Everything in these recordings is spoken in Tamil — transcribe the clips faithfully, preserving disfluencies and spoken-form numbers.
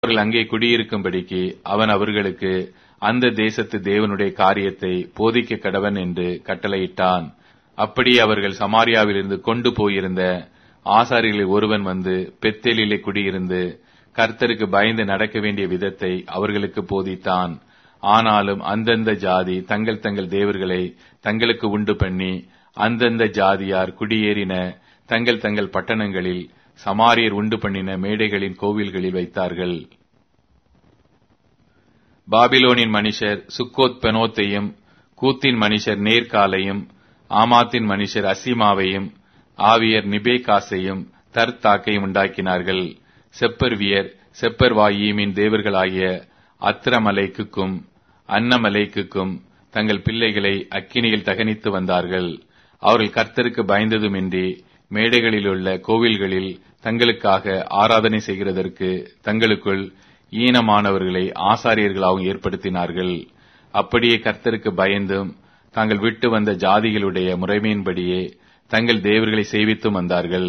அவர்கள் அங்கே குடியிருக்கும்படிக்கு அவன் அவர்களுக்கு அந்த தேசத்து தேவனுடைய காரியத்தை போதிக்க கடவன் என்று கட்டளையிட்டான். அப்படியே அவர்கள் சமாரியாவிலிருந்து கொண்டு போயிருந்த ஆசாரியர்களில் ஒருவன் வந்து பெத்தேலிலே குடியிருந்து கர்த்தருக்கு பயந்து நடக்க வேண்டிய விதத்தை அவர்களுக்கு போதித்தான். ஆனாலும் அந்தந்த ஜாதி தங்கள் தங்கள் தேவர்களை தங்களுக்கு உண்டு பண்ணி அந்தந்த ஜாதியார் குடியேறின தங்கள் தங்கள் பட்டணங்களில் சமாரியர் உண்டு பண்ணின மேடைகளின் கோவில்களில் வைத்தார்கள். பாபிலோனின் மனுஷர் சுக்கோத் பெனோத்தையும், கூத்தின் மனுஷர் நேர்காலையும், ஆமாத்தின் மனுஷர் அசிமாவையும், ஆவியர் நிபேகாசையும் தர்த்தாக்கையும் உண்டாக்கினார்கள். செப்பர்வியர் செப்பர்வாயீமின் தேவர்களாகிய அத்ரமலைக்குக்கும் அன்னமலைக்குக்கும் தங்கள் பிள்ளைகளை அக்கினியில் தகனித்து வந்தார்கள். அவர்கள் கர்த்தருக்கு பயந்ததுமின்றி மேடைகளிலுள்ள கோவில்களில் தங்களுக்காக ஆராதனை செய்கிறதற்கு தங்களுக்குள் ஈனமானவர்களை ஆசாரியர்களாகவும் ஏற்படுத்தினார்கள். அப்படியே கர்த்தருக்கு பயந்தும் தாங்கள் விட்டு வந்த ஜாதிகளுடைய முறைமையின்படியே தங்கள் தேவர்களை சேவித்தும் வந்தார்கள்.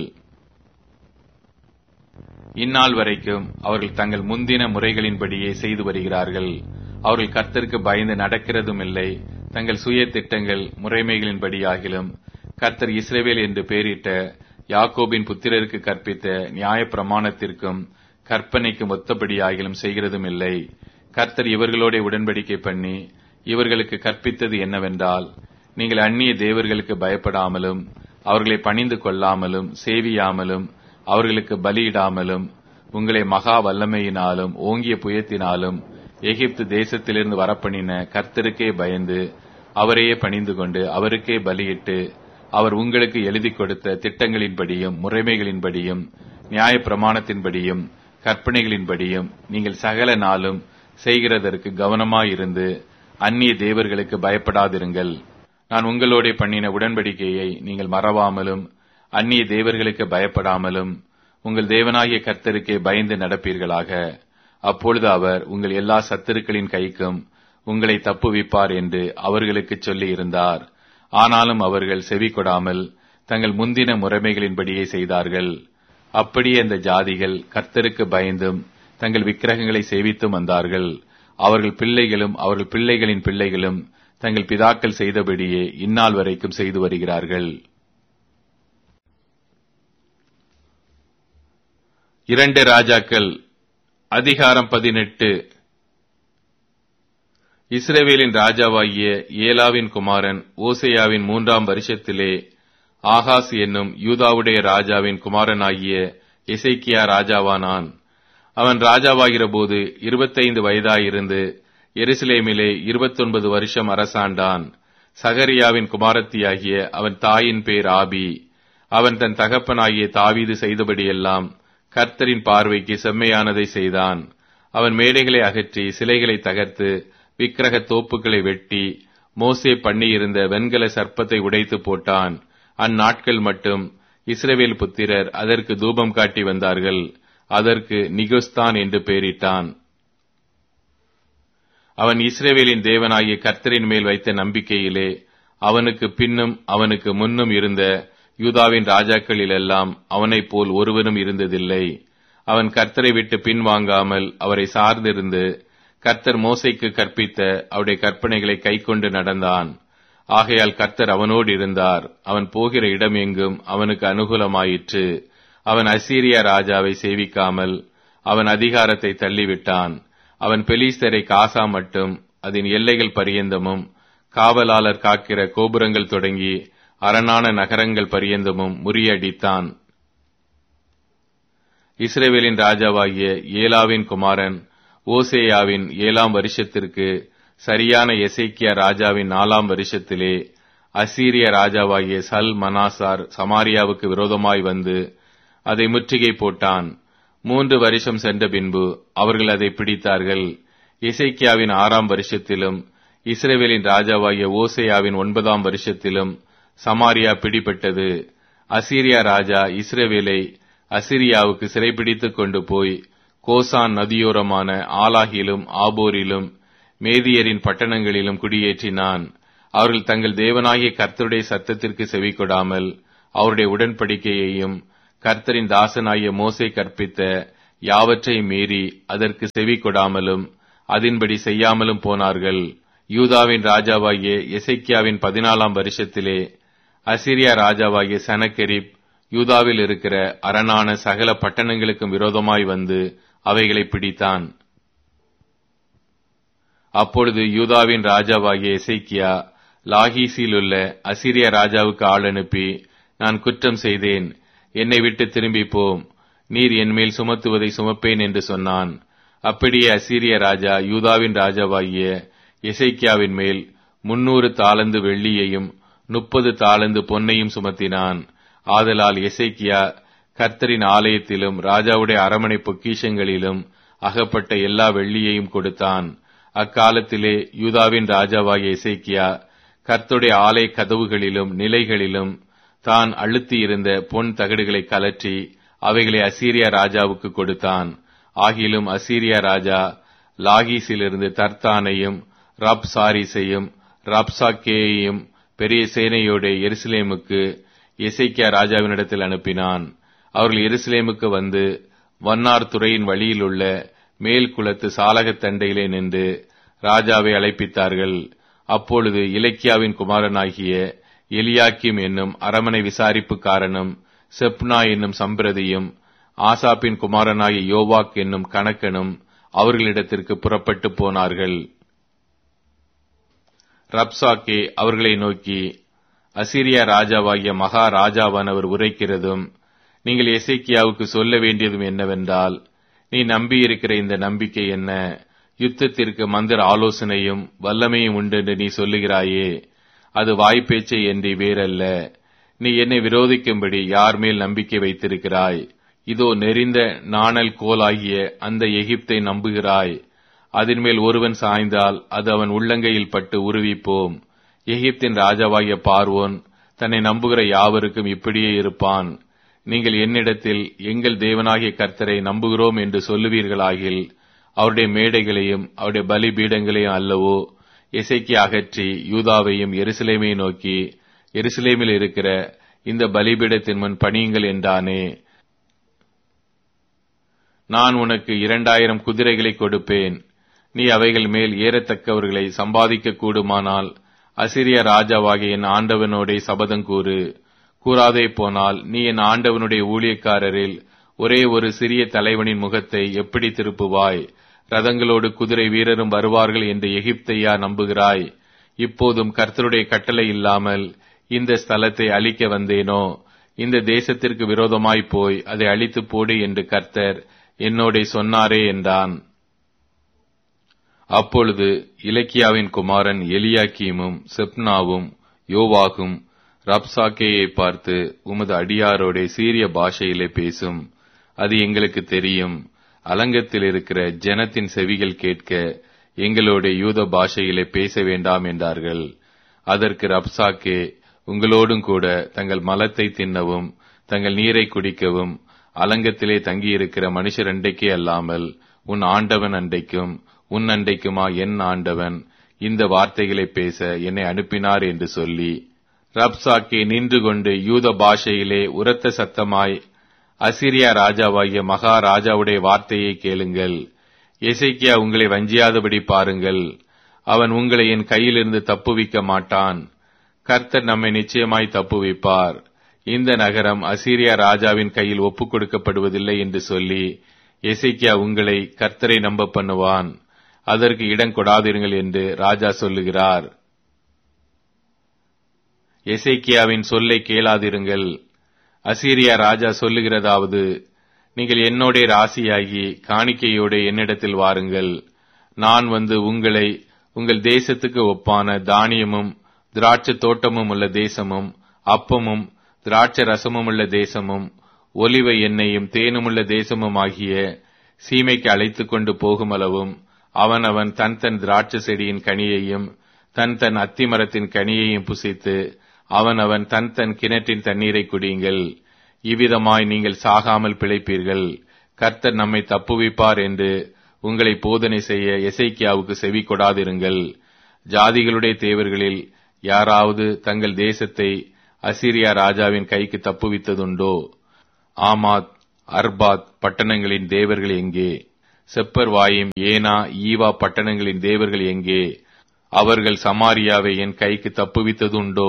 இந்நாள் வரைக்கும் அவர்கள் தங்கள் முந்தின முறைகளின்படியே செய்து வருகிறார்கள். அவர்கள் கர்த்தருக்கு பயந்து நடக்கிறதும் இல்லை. தங்கள் சுய திட்டங்கள் முறைமைகளின்படியாகிலும் கர்த்தர் இஸ்ரவேல் என்று பெயரிட்ட யாக்கோபின் புத்திரருக்கு கற்பித்த நியாய பிரமாணத்திற்கும் கற்பனைக்கும் ஒத்தபடியாகிலும் செய்கிறதும் இல்லை. கர்த்தர் இவர்களோட உடன்படிக்கை பண்ணி இவர்களுக்கு கற்பித்தது என்னவென்றால், நீங்கள் அந்நிய தேவர்களுக்கு பயப்படாமலும் அவர்களை பணிந்து கொள்ளாமலும் சேவியாமலும் அவர்களுக்கு பலியிடாமலும் உங்களை மகா வல்லமையினாலும் ஓங்கிய புயத்தினாலும் எகிப்து தேசத்திலிருந்து வரப்பண்ணின கர்த்தருக்கே பயந்து அவரையே பணிந்து கொண்டு அவருக்கே பலியிட்டு அவர் உங்களுக்கு எழுதி கொடுத்த திட்டங்களின்படியும் முறைமைகளின்படியும் நியாய பிரமாணத்தின்படியும் கற்பனைகளின்படியும் நீங்கள் சகல நாளும் செய்கிறதற்கு கவனமாயிருந்து அந்நிய தேவர்களுக்கு பயப்படாதிருங்கள். நான் உங்களோட பண்ணின உடன்படிக்கையை நீங்கள் மறவாமலும் அந்நிய தேவர்களுக்கு பயப்படாமலும் உங்கள் தேவனாகிய கர்த்தருக்கே பயந்து நடப்பீர்களாக. அப்பொழுது அவர் உங்கள் எல்லா சத்துருக்களின் கைக்கும் உங்களை தப்புவிப்பார் என்று அவர்களுக்கு சொல்லி இருந்தார். ஆனாலும் அவர்கள் செவி கொடாமல் தங்கள் முந்தின முறைமைகளின்படியே செய்தார்கள். அப்படியே அந்த ஜாதிகள் கர்த்தருக்கு பயந்தும் தங்கள் விக்கிரகங்களை சேவித்தும் வந்தார்கள். அவர்கள் பிள்ளைகளும் அவர்கள் பிள்ளைகளின் பிள்ளைகளும் தங்கள் பிதாக்கள் செய்தபடியே இந்நாள் வரைக்கும் செய்து வருகிறார்கள். இரண்டு ராஜாக்கள் அதிகாரம் பதினெட்டு. இஸ்ரவேலின் ராஜாவாகிய ஏலாவின் குமாரன் ஓசேயாவின் மூன்றாம் வருஷத்திலே ஆகாஸ் என்னும் யூதாவுடைய ராஜாவின் குமாரனாகிய எசேக்கியா ராஜாவானான். அவன் ராஜாவாகிற போது இருபத்தைந்து வயதாயிருந்து எருசலேமிலே இருபத்தொன்பது வருஷம் அரசாண்டான். சகரியாவின் குமாரத்தியாகிய அவன் தாயின் பேர் ஆபி. அவன் தன் தகப்பனாகிய தாவீது செய்தபடியெல்லாம் கர்த்தரின் பார்வைக்கு செம்மையானதை செய்தான். அவன் மேடைகளை அகற்றி சிலைகளை தகர்த்து விக்கிரக தோப்புகளை வெட்டி மோசே பண்ணியிருந்த வெண்கல சர்ப்பத்தை உடைத்து போட்டான். அந்நாட்கள் மட்டும் இஸ்ரவேல் புத்திரர் அதற்கு தூபம் காட்டி வந்தார்கள். அதற்கு நிகுஸ்தான் என்று பெயரிட்டான். அவன் இஸ்ரவேலின் தேவனாகிய கர்த்தரின் மேல் வைத்த நம்பிக்கையிலே அவனுக்கு பின்னும் அவனுக்கு முன்னும் இருந்த யூதாவின் ராஜாக்களிலெல்லாம் அவனைப் போல் ஒருவனும் இருந்ததில்லை. அவன் கர்த்தரை விட்டு பின்வாங்காமல் அவரை சார்ந்திருந்து கர்த்தர் மோசேக்கு கற்பித்த அவருடைய கற்பனைகளை கைக்கொண்டு நடந்தான். ஆகையால் கர்த்தர் அவனோடு இருந்தார். அவன் போகிற இடம் எங்கும் அவனுக்கு அனுகூலமாயிற்று. அவன் அசீரியா ராஜாவை சேவிக்காமல் அவன் அதிகாரத்தை தள்ளிவிட்டான். அவன் பெலிஸ்தரை காசா மட்டும் அதன் எல்லைகள் பரியந்தமும் காவலாளர் காக்கிற கோபுரங்கள் தொடங்கி அரணான நகரங்கள் பரியந்தமும் முறியடித்தான். இஸ்ரவேலின் ராஜாவாகிய ஏலாவின் குமாரன் ஓசேயாவின் ஏழாம் வருஷத்திற்கு சரியான எசேக்கியா ராஜாவின் நாலாம் வருஷத்திலே அசீரிய ராஜாவாகிய சல் மனாசார் சமாரியாவுக்கு விரோதமாய் வந்து அதை முற்றுகை போட்டான். மூன்று வருஷம் சென்ற பின்பு அவர்கள் அதை பிடித்தார்கள். எசேக்கியாவின் ஆறாம் வருஷத்திலும் இஸ்ரவேலின் ராஜாவாகிய ஓசேயாவின் ஒன்பதாம் வருஷத்திலும் சமாரியா பிடிபட்டது. அசீரியா ராஜா இஸ்ரவேலை அசிரியாவுக்கு சிறைபிடித்துக் கொண்டு போய் கோசான் நதியோரமான ஆலாகிலும் ஆபோரிலும் மேதியரின் பட்டணங்களிலும் குடியேற்றினான். அவர்கள் தங்கள் தேவனாகிய கர்த்தருடைய சத்தத்திற்கு செவிகொடாமல் அவருடைய உடன்படிக்கையையும் கர்த்தரின் தாசனாகிய மோசே கற்பித்த யாவற்றையும் மீறி அதற்கு செவி கொடாமலும் அதின்படி செய்யாமலும் போனார்கள். யூதாவின் ராஜாவாகிய எசேக்கியாவின் பதினாலாம் வருஷத்திலே அசீரியா ராஜாவாகிய சனகெரிப் யூதாவில் இருக்கிற அரணான சகல பட்டணங்களுக்கும் விரோதமாய் வந்து அவைகளை பிடித்தான். அப்பொழுது யூதாவின் ராஜாவாகிய எசேக்கியா லாகீசில் உள்ள அசீரியா ராஜாவுக்கு ஆள் அனுப்பி, நான் குற்றம் செய்தேன், என்னை விட்டு திரும்பி போம், நீர் என்மேல் சுமத்துவதை சுமப்பேன் என்று சொன்னான். அப்படியே அசீரிய ராஜா யூதாவின் ராஜாவாகிய எசேக்கியாவின் மேல் முன்னூறு தாலந்து வெள்ளியையும் முப்பது தாலந்து பொன்னையும் சுமத்தினான். ஆதலால் எசேக்கியா கர்த்தரின் ஆலயத்திலும் ராஜாவுடைய அரமனை பொக்கிஷங்களிலும் அகப்பட்ட எல்லா வெள்ளியையும் கொடுத்தான். அக்காலத்திலே யூதாவின் ராஜாவாகிய எசேக்கியா கர்த்தருடைய ஆலய கதவுகளிலும் நிலைகளிலும் தான் அழுத்தியிருந்த பொன் தகடுகளை கலற்றி அவைகளை அசீரியா ராஜாவுக்கு கொடுத்தான். ஆகிலும் அசீரியா ராஜா லாகீசிலிருந்து தர்த்தானையும் ரப்சாரிசையும் ரப்சாக்கேயையும் பெரிய சேனையோட எருசலேமுக்கு எசேக்கியா ராஜாவினிடத்தில் அனுப்பினான். அவர்கள் எருசலேமுக்கு வந்து வன்னார் துறையின் வழியில் உள்ள மேல் குளத்து சாலகத் தண்டையிலே நின்று ராஜாவை அழைப்பித்தார்கள். அப்பொழுது இலக்கியாவின் குமாரனாகிய எலியாக்கிம் என்னும் அரமனை விசாரிப்புக்காரனும் செப்னா என்னும் சம்பிரதியும் ஆசாப்பின் குமாரனாகிய யோவாக் என்னும் கணக்கனும் அவர்களிடத்திற்கு புறப்பட்டு போனார்கள். ரப்சாக்கே அவர்களை நோக்கி, அசீரியா ராஜாவாகிய மகா ராஜாவானவர் உரைக்கிறதும் நீங்கள் எசேக்கியாவுக்கு சொல்ல வேண்டியதும் என்னவென்றால், நீ நம்பியிருக்கிற இந்த நம்பிக்கை என்ன? யுத்தத்திற்கு மந்திர ஆலோசனையும் வல்லமையும் உண்டு என்று நீ சொல்லுகிறாயே, அது வாய்ப்பேச்சை என்று வேறல்ல. நீ என்னை விரோதிக்கும்படி யார் மேல் நம்பிக்கை வைத்திருக்கிறாய்? இதோ நெறிந்த நாணல் கோலாகிய அந்த எகிப்தை நம்புகிறாய். அதன் மேல் ஒருவன் சாய்ந்தால் அது அவன் உள்ளங்கையில் பட்டு உருவிப்போம். எகிப்தின் ராஜாவாகிய பார்வோன் தன்னை நம்புகிற யாவருக்கும் இப்படியே இருப்பான். நீங்கள் என்னிடத்தில் எங்கள் தேவனாகிய கர்த்தரை நம்புகிறோம் என்று சொல்லுவீர்களாகில் அவருடைய மேடைகளையும் அவருடைய பலிபீடங்களையும் அல்லவோ எசேக்கியா அகற்றி யூதாவையும் எருசலேமையும் நோக்கி, எருசலேமில் இருக்கிற இந்த பலிபீடத்தின் முன் பணியுங்கள் என்றானே. நான் உனக்கு இரண்டாயிரம் குதிரைகளை கொடுப்பேன். நீ அவைகள் மேல் ஏறத்தக்கவர்களை சம்பாதிக்க கூடுமானால் அசீரியா ராஜாவாகிய என் ஆண்டவனோடே சபதம் கூறு. கூறாதே போனால் நீ என் ஆண்டவனுடைய ஊழியக்காரரில் ஒரே ஒரு சிறிய தலைவனின் முகத்தை எப்படி திருப்புவாய்? ரதங்களோடு குதிரை வீரரும் வருவார்கள் என்று எகிப்தையா நம்புகிறாய்? இப்போதும் கர்த்தருடைய கட்டளை இல்லாமல் இந்த ஸ்தலத்தை அழிக்க வந்தேனோ? இந்த தேசத்திற்கு விரோதமாய் போய் அதை அழித்து போடு என்று கர்த்தர் என்னோடே சொன்னாரே என்றான். அப்பொழுது இலக்கியாவின் குமாரன் எலியாக்கீமும் செப்னாவும் யோவாகும் ரப்சாக்கேயை பார்த்து, உமது அடியாரோடே சீரிய பாஷையிலே பேசும், அது எங்களுக்கு தெரியும். அலங்கத்தில் இருக்கிற ஜனத்தின் செவிகள் கேட்க எங்களோட யூத பாஷையிலே பேச வேண்டாம் என்றார்கள். அதற்கு ரப்சாக்கே, உங்களோடும் கூட தங்கள் மலத்தை தின்னவும் தங்கள் நீரை குடிக்கவும் அலங்கத்திலே தங்கியிருக்கிற மனுஷர் அண்டைக்கே அல்லாமல் உன் ஆண்டவன் அண்டைக்கும் உன் அண்டைக்குமா என் ஆண்டவன் இந்த வார்த்தைகளை பேச என்னை அனுப்பினார் என்று சொல்லி, ரப்சாக்கே நின்று கொண்டு யூத பாஷையிலே உரத்த சத்தமாய், அசீரியா ராஜாவாகிய மகா ராஜாவுடைய வார்த்தையை கேளுங்கள். எசேக்கியா உங்களை வஞ்சியாதபடி பாருங்கள். அவன் உங்களை என் கையிலிருந்து தப்புவிக்க மாட்டான். கர்த்தர் நம்மை நிச்சயமாய் தப்புவிப்பார். இந்த நகரம் அசீரியா ராஜாவின் கையில் ஒப்புக் கொடுக்கப்படுவதில்லை என்று சொல்லி எசேக்கியா உங்களை கர்த்தரை நம்ப பண்ணுவான். அதற்கு இடம் கொடாதிருங்கள் என்று ராஜா சொல்லுகிறார். எசேக்கியாவின் சொல்லை கேளாதிருங்கள். அசீரியா ராஜா சொல்லுகிறதாவது, நீங்கள் என்னோட ராசியாகி காணிக்கையோட என்னிடத்தில் வாருங்கள். நான் வந்து உங்களை உங்கள் தேசத்துக்கு ஒப்பான தானியமும் திராட்சை தோட்டமும் உள்ள தேசமும் அப்பமும் திராட்சை ரசமும் உள்ள தேசமும் ஒலிவ எண்ணெயும் தேனுமுள்ள தேசமும் ஆகிய சீமைக்கு அழைத்து கொண்டு போகும் அளவும் அவனவன் தன் தன் திராட்சை செடியின் கனியையும் தன் தன் அத்திமரத்தின் கனியையும் புசித்து அவனவன் தன் தன் கிணற்றின் தண்ணீரை குடியுங்கள். இவ்விதமாய் நீங்கள் சாகாமல் பிழைப்பீர்கள். கர்த்தர் நம்மை தப்புவிப்பார் என்று உங்களை போதனை செய்ய எசேக்கியாவுக்கு செவி கொடாதிருங்கள். ஜாதிகளுடைய தேவர்களில் யாராவது தங்கள் தேசத்தை அசீரியா ராஜாவின் கைக்கு தப்புவித்ததுண்டோ? ஆமாத், அர்பாத் பட்டணங்களின் தேவர்கள் எங்கே? செப்பர்வாயிம், ஏனா, ஈவா பட்டணங்களின் தேவர்கள் எங்கே? அவர்கள் சமாரியாவை என் கைக்கு தப்புவித்ததுண்டோ?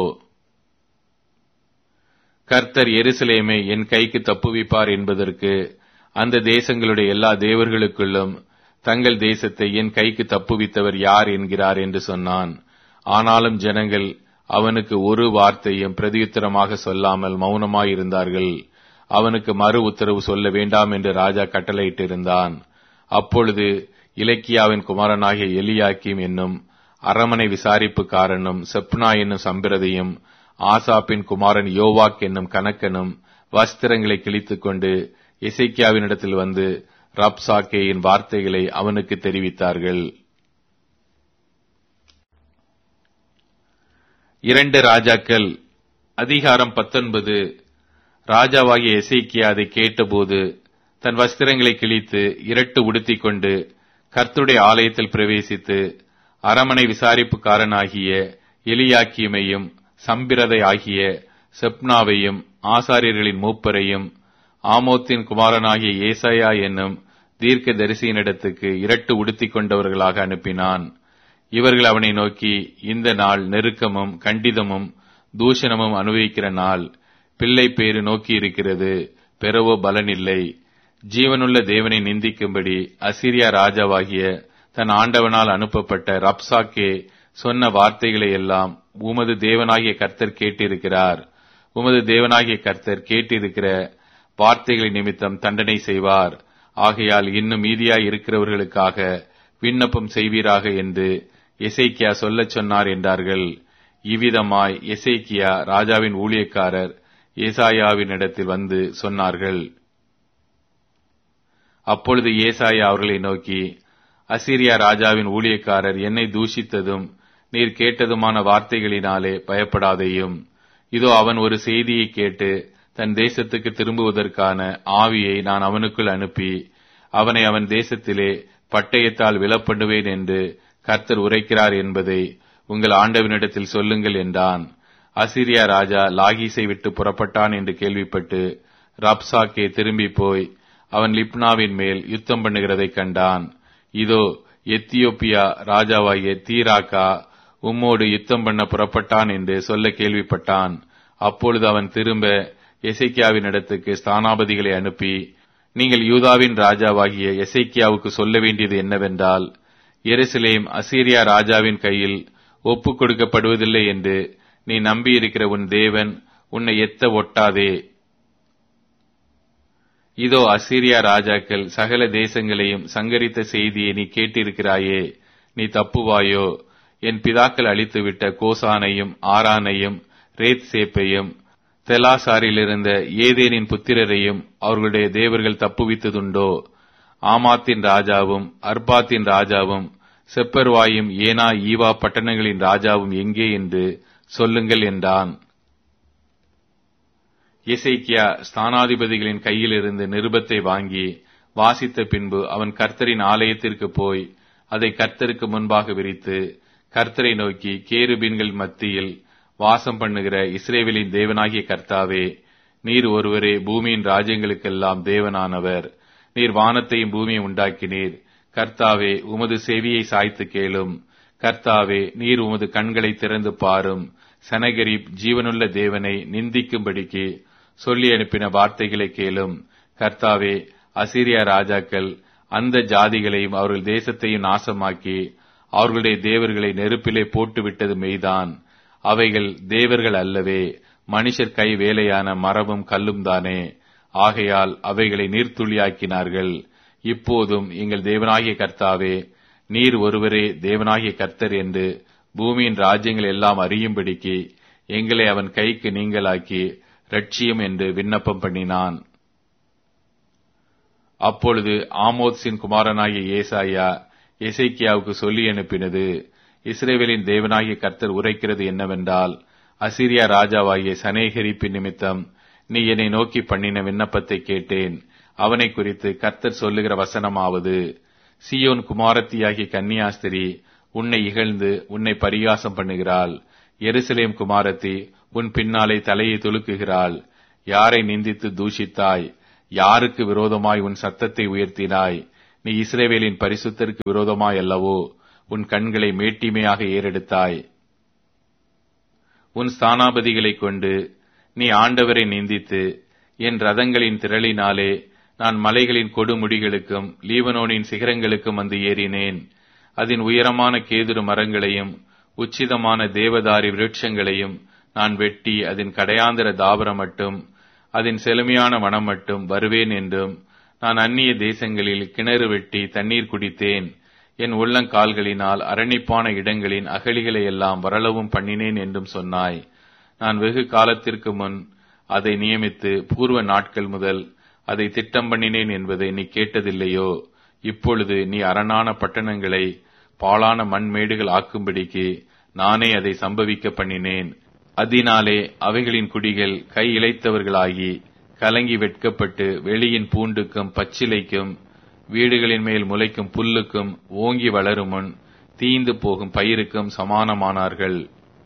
கர்த்தர் எருசலேமை என் கைக்கு தப்புவிப்பார் என்பதற்கு அந்த தேசங்களுடைய எல்லா தேவர்களுக்குள்ளும் தங்கள் தேசத்தை என் கைக்கு தப்புவித்தவர் யார் என்கிறார் என்று சொன்னான். ஆனாலும் ஜனங்கள் அவனுக்கு ஒரு வார்த்தையும் பிரதியுத்தரமாக சொல்லாமல் மௌனமாயிருந்தார்கள். அவனுக்கு மறு உத்தரவு சொல்ல வேண்டாம் என்று ராஜா கட்டளையிட்டிருந்தான். அப்பொழுது இலக்கியாவின் குமாரனாகிய எலியாக்கீம் என்னும் அரமனை விசாரிப்புக்காரனும் செப்னா என்னும் சம்பிரதியும் ஆசாப்பின் குமாரன் யோவாக் என்னும் கணக்கனும் வஸ்திரங்களை கிழித்துக் கொண்டு எசேக்கியாவினிடத்தில் வந்து ரப்சாக்கேயின் வார்த்தைகளை அவனுக்கு தெரிவித்தார்கள். இரண்டு ராஜாக்கள் அதிகாரம் பத்தொன்பது. ராஜாவாகிய எசேக்கியா அதை கேட்டபோது தன் வஸ்திரங்களை கிழித்து இரட்டு உடுத்திக் கொண்டு கர்த்தருடைய ஆலயத்தில் பிரவேசித்து அரமனை விசாரிப்புக்காரனாகிய எலியாக்கீமையும் சம்பிரதை ஆகிய செப்னாவையும் ஆசாரியர்களின் மூப்பரையும் ஆமோத்தின் குமாரனாகிய ஏசாயா என்னும் தீர்க்க தரிசியினிடத்துக்கு இரட்டு உடுத்திக் கொண்டவர்களாக அனுப்பினான். இவர்கள் அவனை நோக்கி, இந்த நாள் நெருக்கமும் கண்டிதமும் தூஷணமும் அனுபவிக்கிற நாள். பிள்ளை பேறு நோக்கி இருக்கிறது, பெறவோ பலனில்லை. ஜீவனுள்ள தேவனை நிந்திக்கும்படி அசீரியா ராஜாவாகிய தன் ஆண்டவனால் அனுப்பப்பட்ட ரப்சாக்கே சொன்ன வார்த்தைகளை எல்லாம் உமது தேவனாகிய கர்த்தர் கேட்டிருக்கிறார். உமது தேவனாகிய கர்த்தர் கேட்டிருக்கிற வார்த்தைகளை நிமித்தம் தண்டனை செய்வார். ஆகையால் இன்னும் மீதியாய் இருக்கிறவர்களுக்காக விண்ணப்பம் செய்வீராக என்று எசேக்கியா சொல்லச் சொன்னார் என்றார்கள். இவ்விதமாய் எசேக்கியா ராஜாவின் ஊழியக்காரர் ஏசாயாவினிடத்தில் வந்து சொன்னார்கள். அப்பொழுது ஏசாயா அவர்களை நோக்கி, அசீரியா ராஜாவின் ஊழியக்காரர் என்னை தூஷித்ததும் நீர் கேட்டதுமான வார்த்தைகளினாலே பயப்படாதேயும். இதோ அவன் ஒரு செய்தியை கேட்டு தன் தேசத்துக்கு திரும்புவதற்கான ஆவியை நான் அவனுக்குள் அனுப்பி அவனை அவன் தேசத்திலே பட்டயத்தால் விலப்படுவேன் என்று கர்த்தர் உரைக்கிறார் என்பதை உங்கள் ஆண்டவனிடத்தில் சொல்லுங்கள் என்றான். அசீரியா ராஜா லாகீசை விட்டு புறப்பட்டான் என்று கேள்விப்பட்டு ரப்சாக்கே திரும்பி போய் அவன் லிப்னாவின் மேல் யுத்தம் பண்ணுகிறதை கண்டான். இதோ எத்தியோப்பியா ராஜாவாகிய தீராக்கா உம்மோடு யுத்தம் பண்ண புறப்பட்டான் என்று சொல்ல கேள்விப்பட்டான். அப்பொழுது அவன் திரும்ப எசேக்கியாவின் இடத்துக்கு ஸ்தானாபதிகளை அனுப்பி, நீங்கள் யூதாவின் ராஜாவாகிய எசேக்கியாவுக்கு சொல்ல வேண்டியது என்னவென்றால், எருசலேம் அசீரியா ராஜாவின் கையில் ஒப்புக் கொடுக்கப்படுவதில்லை என்று நீ நம்பியிருக்கிற உன் தேவன் உன்னை எத்த ஒட்டாதே. இதோ அசீரியா ராஜாக்கள் சகல தேசங்களையும் சங்கரித்த செய்தியை நீ கேட்டிருக்கிறாயே. நீ தப்புவாயோ? என் பிதாக்கள் அழித்துவிட்ட கோசானையும் ஆரானையும் ரேத் சேப்பையும் தெலாசாரிலிருந்த ஏதேனின் புத்திரரையும் அவர்களுடைய தேவர்கள் தப்புவித்ததுண்டோ? ஆமாத்தின் ராஜாவும் அர்பாத்தின் ராஜாவும் செப்பர்வாயும் ஏனா ஈவா பட்டணங்களின் ராஜாவும் எங்கே என்று சொல்லுங்கள் என்றான். எசேக்கியா ஸ்தானாதிபதிகளின் கையிலிருந்து நிருபத்தை வாங்கி வாசித்த பின்பு அவன் கர்த்தரின் ஆலயத்திற்கு போய் அதை கர்த்தருக்கு முன்பாக விரித்து கர்த்தரை நோக்கி, கேருபீன்கள் மத்தியில் வாசம் பண்ணுகிற இஸ்ரவேலின் தேவனாகிய கர்த்தாவே, நீர் ஒருவரே பூமியின் ராஜ்யங்களுக்கெல்லாம் தேவனானவர். நீர் வானத்தையும் பூமியை உண்டாக்கினீர். கர்த்தாவே, உமது செவியை சாய்த்து கேளும். கர்த்தாவே, நீர் உமது கண்களை திறந்து பாரும். சனகரிப் ஜீவனுள்ள தேவனை நிந்திக்கும்படிக்கு சொல்லி அனுப்பின வார்த்தைகளை கேளும். கர்த்தாவே, அசீரியா ராஜாக்கள் அந்த ஜாதிகளையும் அவர்கள் தேசத்தையும் நாசமாக்கி அவர்களுடைய தேவர்களை நெருப்பிலே போட்டுவிட்டது மெய்தான். அவைகள் தேவர்கள் அல்லவே, மனுஷர் கை வேலையான மரமும் கல்லும் தானே. ஆகையால் அவைகளை நீர்த்துளியாக்கினார்கள். இப்போதும் எங்கள் தேவனாகிய கர்த்தாவே, நீர் ஒருவரே தேவனாகிய கர்த்தர் என்று பூமியின் ராஜ்யங்கள் எல்லாம் அறியும்படிக்கு எங்களை அவன் கைக்கு நீங்களாக்கி ரட்சியும் என்று விண்ணப்பம் பண்ணினான். அப்பொழுது ஆமோத்சின் குமாரனாகிய ஏசாயா எசேக்கியாவுக்கு சொல்லி அனுப்பினது, இஸ்ரவேலின் தேவனாகிய கர்த்தர் உரைக்கிறது என்னவென்றால், அசீரியா ராஜாவாகிய சனேகரிப்பின் நிமித்தம் நீ என்னை நோக்கி பண்ணின விண்ணப்பத்தை கேட்டேன். அவனை குறித்து கர்த்தர் சொல்லுகிற வசனமாவது, சீயோன் குமாரத்தியாகிய கன்னியாஸ்திரி உன்னை இகழ்ந்து உன்னை பரிகாசம் பண்ணுகிறாள். எருசலேம் குமாரத்தி உன் பின்னாலே தலையை துலுக்குகிறாள். யாரை நிந்தித்து தூஷித்தாய்? யாருக்கு விரோதமாய் உன் சத்தத்தை உயர்த்தினாய்? நீ இஸ்ரவேலின் பரிசுத்தருக்கு விரோதமாய் அல்லவோ உன் கண்களை மேட்டிமையாக ஏறெடுத்தாய். உன் ஸ்தானாபதிகளைக் கொண்டு நீ ஆண்டவரை நிந்தித்து, என் ரதங்களின் திரளினாலே நான் மலைகளின் கொடுமுடிகளுக்கும் லீபனோனின் சிகரங்களுக்கும் வந்து ஏறினேன். அதன் உயரமான கேதுரு மரங்களையும் உச்சிதமான தேவதாரி விருட்சங்களையும் நான் வெட்டி அதன் கடையாந்திர தாவரம் மட்டும் அதன் செழுமையான வனம் மட்டும் வருவேன் என்றும், நான் அந்நிய தேசங்களில் கிணறு வெட்டி தண்ணீர் குடித்தேன். என் உள்ளங்கால்களினால் அரணிப்பான இடங்களின் அகழிகளை எல்லாம் வரளவும் பண்ணினேன் என்றும் சொன்னாய். நான் வெகு காலத்திற்கு முன் அதை நியமித்து பூர்வ நாட்கள் முதல் அதை திட்டம் பண்ணினேன் என்பதை நீ கேட்டதில்லையோ? இப்பொழுது நீ அரணான பட்டணங்களை பாழான மண்மேடுகள் ஆக்கும்படிக்கு நானே அதை சம்பவிக்க பண்ணினேன். அதனாலே அவைகளின் குடிகள் கை இளைத்தவர்களாகி கலங்கி வெட்கப்பட்டு வெளியின் பூண்டுக்கும் பச்சிலைக்கும் வீடுகளின் மேல் முளைக்கும் புல்லுக்கும் ஓங்கி வளரும் முன் தீந்து போகும் பயிருக்கும் சமானமானார்கள்.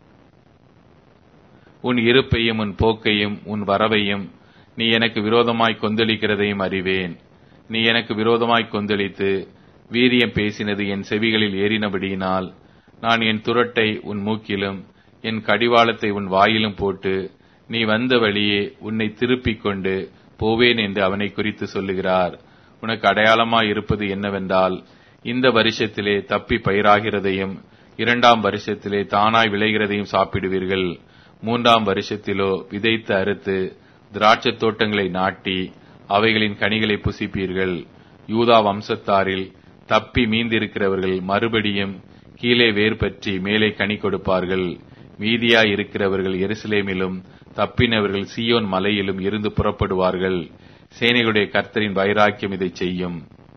உன் இருப்பையும் உன் போக்கையும் உன் வரவையும் நீ எனக்கு விரோதமாய் கொந்தளிக்கிறதையும் அறிவேன். நீ எனக்கு விரோதமாய் கொந்தளித்து வீரியம் பேசினது என் செவிகளில் ஏறினபடியினால் நான் என் துரட்டை உன் மூக்கிலும் என் கடிவாளத்தை உன் வாயிலும் போட்டு நீ வந்த வழியே உன்னை திருப்பிக் கொண்டு போவேன் என்று அவனை குறித்து சொல்லுகிறார். உனக்கு அடையாளமாய் இருப்பது என்னவென்றால், இந்த வருஷத்திலே தப்பி பயிராகிறதையும் இரண்டாம் வருஷத்திலே தானாய் விளைகிறதையும் சாப்பிடுவீர்கள். மூன்றாம் வருஷத்திலோ விதைத்து அறுத்து திராட்சத் தோட்டங்களை நாட்டி அவைகளின் கனிகளை புசிப்பீர்கள். யூதா வம்சத்தாரில் தப்பி மீந்திருக்கிறவர்கள் மறுபடியும் கீழே வேர் பற்றி மேலே கனி கொடுப்பார்கள். மீதியாய் இருக்கிறவர்கள் எருசலேமிலும் தப்பினவர்கள் சீயோன் மலையிலும் இருந்து புறப்படுவார்கள். சேனைகளுடைய கர்த்தரின் வைராக்கியம் இதை செய்யும்.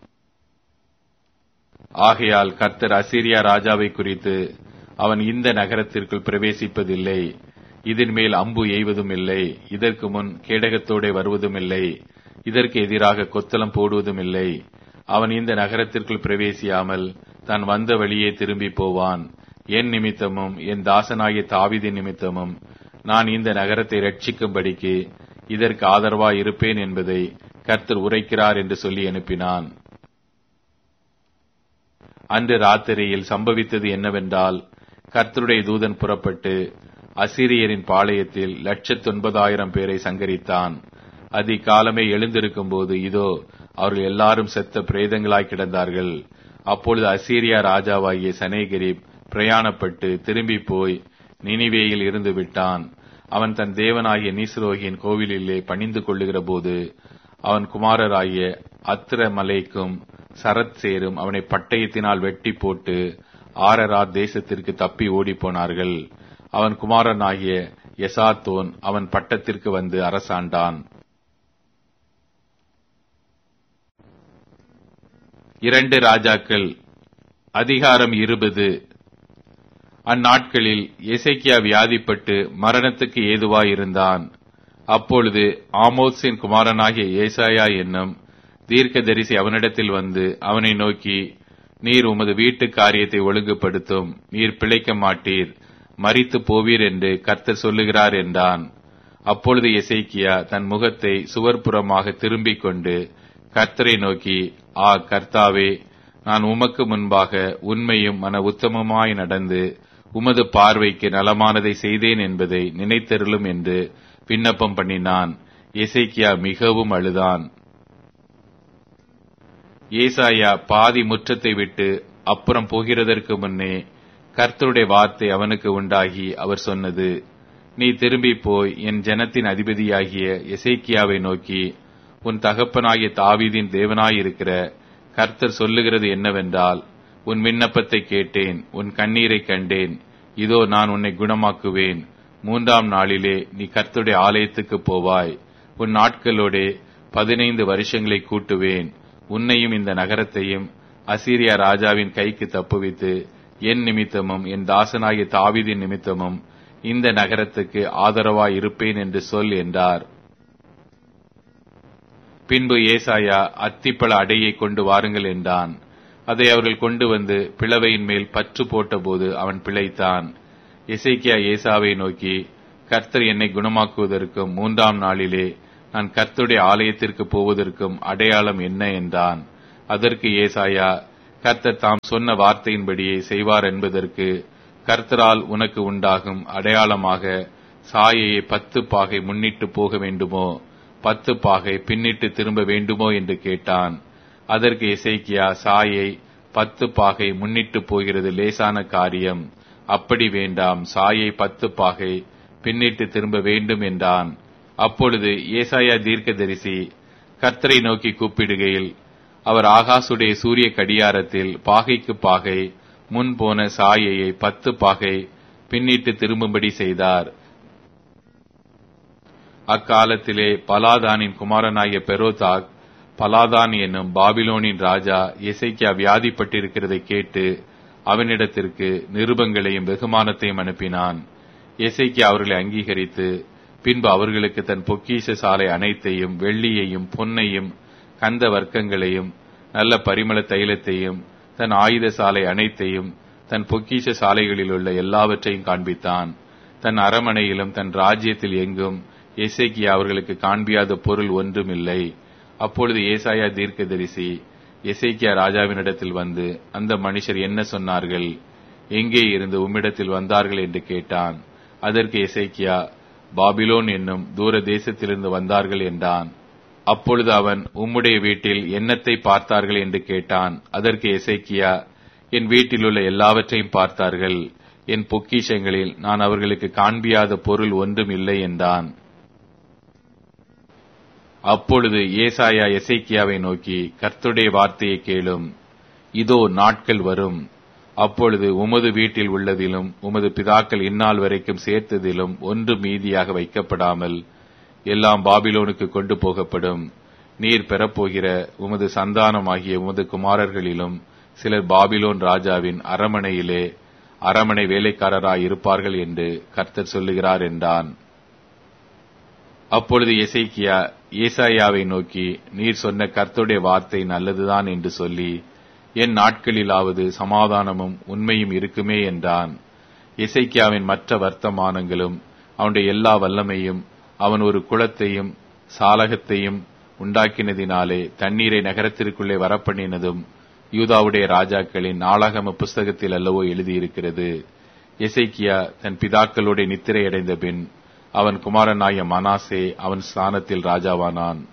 ஆகையால் கர்த்தர் அசீரியா ராஜாவை குறித்து, அவன் இந்த நகரத்திற்குள் பிரவேசிப்பதில்லை, இதன் மேல் அம்பு எய்வதும் இல்லை, இதற்கு முன் கேடகத்தோടെ வருவதும் இல்லை, இதற்கு எதிராக கொத்தளம் போடுவதும் இல்லை. அவன் இந்த நகரத்திற்குள் பிரவேசியாமல் தான் வந்த வழியே திரும்பி போவான். என் நிமித்தமும் என் தாசனாகிய தாவீதின் நிமித்தமும் நான் இந்த நகரத்தை ரட்சிக்கும்படிக்கு இதற்கு ஆதரவாய் இருப்பேன் என்பதை கர்த்தர் உரைக்கிறார் என்று சொல்லி அனுப்பினான். அன்று ராத்திரியில் சம்பவித்தது என்னவென்றால், கர்த்தருடைய தூதன் புறப்பட்டு அசீரியரின் பாளையத்தில் லட்சத்தொன்பதாயிரம் பேரை சங்கரித்தான். அதிகாலமே எழுந்திருக்கும் போது இதோ அவர்கள் எல்லாரும் செத்த பிரேதங்களாய் கிடந்தார்கள். அப்பொழுது அசீரியா ராஜாவாகிய சனேகரிப் பிரயாணப்பட்டு திரும்பி போய் நினிவேயில் இருந்து விட்டான். அவன் தன் தேவனாகிய நீஸ்ரோகியின் கோவிலிலே பணிந்து கொள்ளுகிற போது அவன் குமாரராகிய அத்ரமலேக்கும் சரத் சேரும் அவனை பட்டயத்தினால் வெட்டி போட்டு ஆரராத் தேசத்திற்கு தப்பி ஓடிப்போனார்கள். அவன் குமாரனாகிய எசாத்தோன் அவன் பட்டத்திற்கு வந்து அரசாண்டான். இரண்டு ராஜாக்கள் அதிகாரம் இருபது. அந்நாட்களில் எசேக்கியா வியாதிப்பட்டு மரணத்துக்கு ஏதுவாயிருந்தான். அப்பொழுது ஆமோத்சின் குமாரனாகிய ஏசாயா என்னும் தீர்க்கதரிசி அவனிடத்தில் வந்து அவனை நோக்கி, நீர் உமது வீட்டு காரியத்தை ஒழுங்குபடுத்தும், நீர் பிழைக்க மாட்டீர், மரித்து போவீர் என்று கர்த்தர் சொல்லுகிறார் என்றான். அப்பொழுது எசேக்கியா தன் முகத்தை சுவர்புறமாக திரும்பிக் கொண்டு கர்த்தரை நோக்கி, ஆ கர்த்தாவே, நான் உமக்கு முன்பாக உண்மையும் மன உத்தமமாய் நடந்து உமது பார்வைக்கு நலமானதை செய்தேன் என்பதை நினைத்தருளும் என்று விண்ணப்பம் பண்ணினான். எசேக்கியா மிகவும் அழுதான். ஏசாயா பாதி முற்றத்தை விட்டு அப்புறம் போகிறதற்கு முன்னே கர்த்தருடைய வார்த்தை அவனுக்கு உண்டாகி அவர் சொன்னது, நீ திரும்பி போய் என் ஜனத்தின் அதிபதியாகிய எசேக்கியாவை நோக்கி, உன் தகப்பனாகிய தாவீதின் தேவனாயிருக்கிற கர்த்தர் சொல்லுகிறது என்னவென்றால், உன் விண்ணப்பத்தை கேட்டேன், உன் கண்ணீரை கண்டேன், இதோ நான் உன்னை குணமாக்குவேன். மூன்றாம் நாளிலே நீ கர்த்தருடைய ஆலயத்துக்கு போவாய். உன் நாட்களோடே பதினைந்து வருஷங்களை கூட்டுவேன். உன்னையும் இந்த நகரத்தையும் அசீரியா ராஜாவின் கைக்கு தப்புவித்து என் நிமித்தமும் என் தாசனாகிய தாவீதின் நிமித்தமும் இந்த நகரத்துக்கு ஆதரவாய் இருப்பேன் என்று சொல் என்றார். பின்பு ஏசாயா அத்திப்பழ அடையை கொண்டு வாருங்கள் என்றான். அதை அவர்கள் கொண்டு வந்து பிளவையின் மேல் பற்று போட்டபோது அவன் பிழைத்தான். எசேக்கியா ஏசாவை நோக்கி, கர்த்தர் என்னை குணமாக்குவதற்கும் மூன்றாம் நாளிலே நான் கர்த்தருடைய ஆலயத்திற்கு போவதற்கும் அடையாளம் என்ன என்றான். அதற்கு ஏசாயா, கர்த்தர் தாம் சொன்ன வார்த்தையின்படியே செய்வார் என்பதற்கு கர்த்தரால் உனக்கு உண்டாகும் அடையாளமாக சாயையை பத்து பாகை முன்னிட்டு போக வேண்டுமோ, பத்து பாகை பின்னிட்டு திரும்ப வேண்டுமோ என்று கேட்டான். அதற்கு எசேக்கியா, சாயை பத்து பாகை முன்னிட்டு போகிறது லேசான காரியம், அப்படி வேண்டாம், சாயை பத்து பாகை பின்னிட்டு திரும்ப வேண்டும் என்றான். அப்பொழுது ஏசாயா தீர்க்கதரிசி கர்த்தரை நோக்கி கூப்பிடுகையில் அவர் ஆகாசுடைய சூரிய கடியாரத்தில் பாகைக்கு பாகை முன் போன சாயையை பத்து பாகை பின்னிட்டு திரும்பும்படி செய்தார். அக்காலத்திலே பலாதானின் குமாரனாகிய பெரோதாக், பலாதான் என்னும் பாபிலோனின் ராஜா எசேக்கியா வியாதிப்பட்டிருக்கிறதை கேட்டு அவனிடத்திற்கு நிருபங்களையும் வெகுமானத்தையும் அனுப்பினான். எசேக்கியா அவர்களை அங்கீகரித்து பின்பு அவர்களுக்கு தன் பொக்கிஷ சாலை அனைத்தையும், வெள்ளியையும் பொன்னையும் கந்த வர்க்கங்களையும் நல்ல பரிமள தைலத்தையும், தன் ஆயுத சாலை அனைத்தையும், தன் பொக்கிஷ சாலைகளில் உள்ள எல்லாவற்றையும் காண்பித்தான். தன் அரமனையிலும் தன் ராஜ்யத்தில் எங்கும் எசேக்கியா அவர்களுக்கு காண்பியாத பொருள் ஒன்றும் இல்லை. அப்பொழுது ஏசாயா தீர்க்கதரிசி எசேக்கியா ராஜாவினிடத்தில் வந்து, அந்த மனுஷர் என்ன சொன்னார்கள், எங்கே இருந்து உம்மிடத்தில் வந்தார்கள் என்று கேட்டான். அதற்கு எசேக்கியா, பாபிலோன் என்னும் தூர தேசத்திலிருந்து வந்தார்கள் என்றான். அப்பொழுது அவன், உம்முடைய வீட்டில் என்னத்தை பார்த்தார்கள் என்று கேட்டான். அதற்கு எசேக்கியா, என் வீட்டில் உள்ள எல்லாவற்றையும் பார்த்தார்கள், என் பொக்கிஷங்களில் நான் அவர்களுக்கு காண்பியாத பொருள் ஒன்றும் இல்லை என்றான். அப்பொழுது ஏசாயா எசேக்கியாவை நோக்கி, கர்த்தருடைய வார்த்தையை கேளும், இதோ நாட்கள் வரும், அப்பொழுது உமது வீட்டில் உள்ளதிலும் உமது பிதாக்கள் இந்நாள் வரைக்கும் சேர்த்ததிலும் ஒன்று மீதியாக வைக்கப்படாமல் எல்லாம் பாபிலோனுக்கு கொண்டு போகப்படும். நீர் பெறப்போகிற உமது சந்தானமாகிய உமது குமாரர்களிலும் சிலர் பாபிலோன் ராஜாவின் அரமனையிலே அரமனை வேலைக்காரராய் இருப்பார்கள் என்று கர்த்தர் சொல்லுகிறார் என்றான். அப்பொழுது எசேக்கியா ஏசாயாவை நோக்கி, நீர் சொன்ன கர்த்தருடைய வார்த்தை நல்லதுதான் என்று சொல்லி, என் நாட்களிலாவது சமாதானமும் உண்மையும் இருக்குமே என்றான். எசேக்கியாவின் மற்ற வர்த்தமானங்களும் அவனுடைய எல்லா வல்லமையும், அவன் ஒரு குளத்தையும் சாலகத்தையும் உண்டாக்கினதினாலே தண்ணீரை நகரத்திற்குள்ளே வரப்பண்ணினதும் யூதாவுடைய ராஜாக்களின் நாளாகம புஸ்தகத்தில் அல்லவோ எழுதியிருக்கிறது. எசேக்கியா தன் பிதாக்களோட நித்திரை அடைந்த பின் அவன் குமாரனாய மனாசே அவன் ஸ்தானத்தில் ராஜாவானான்.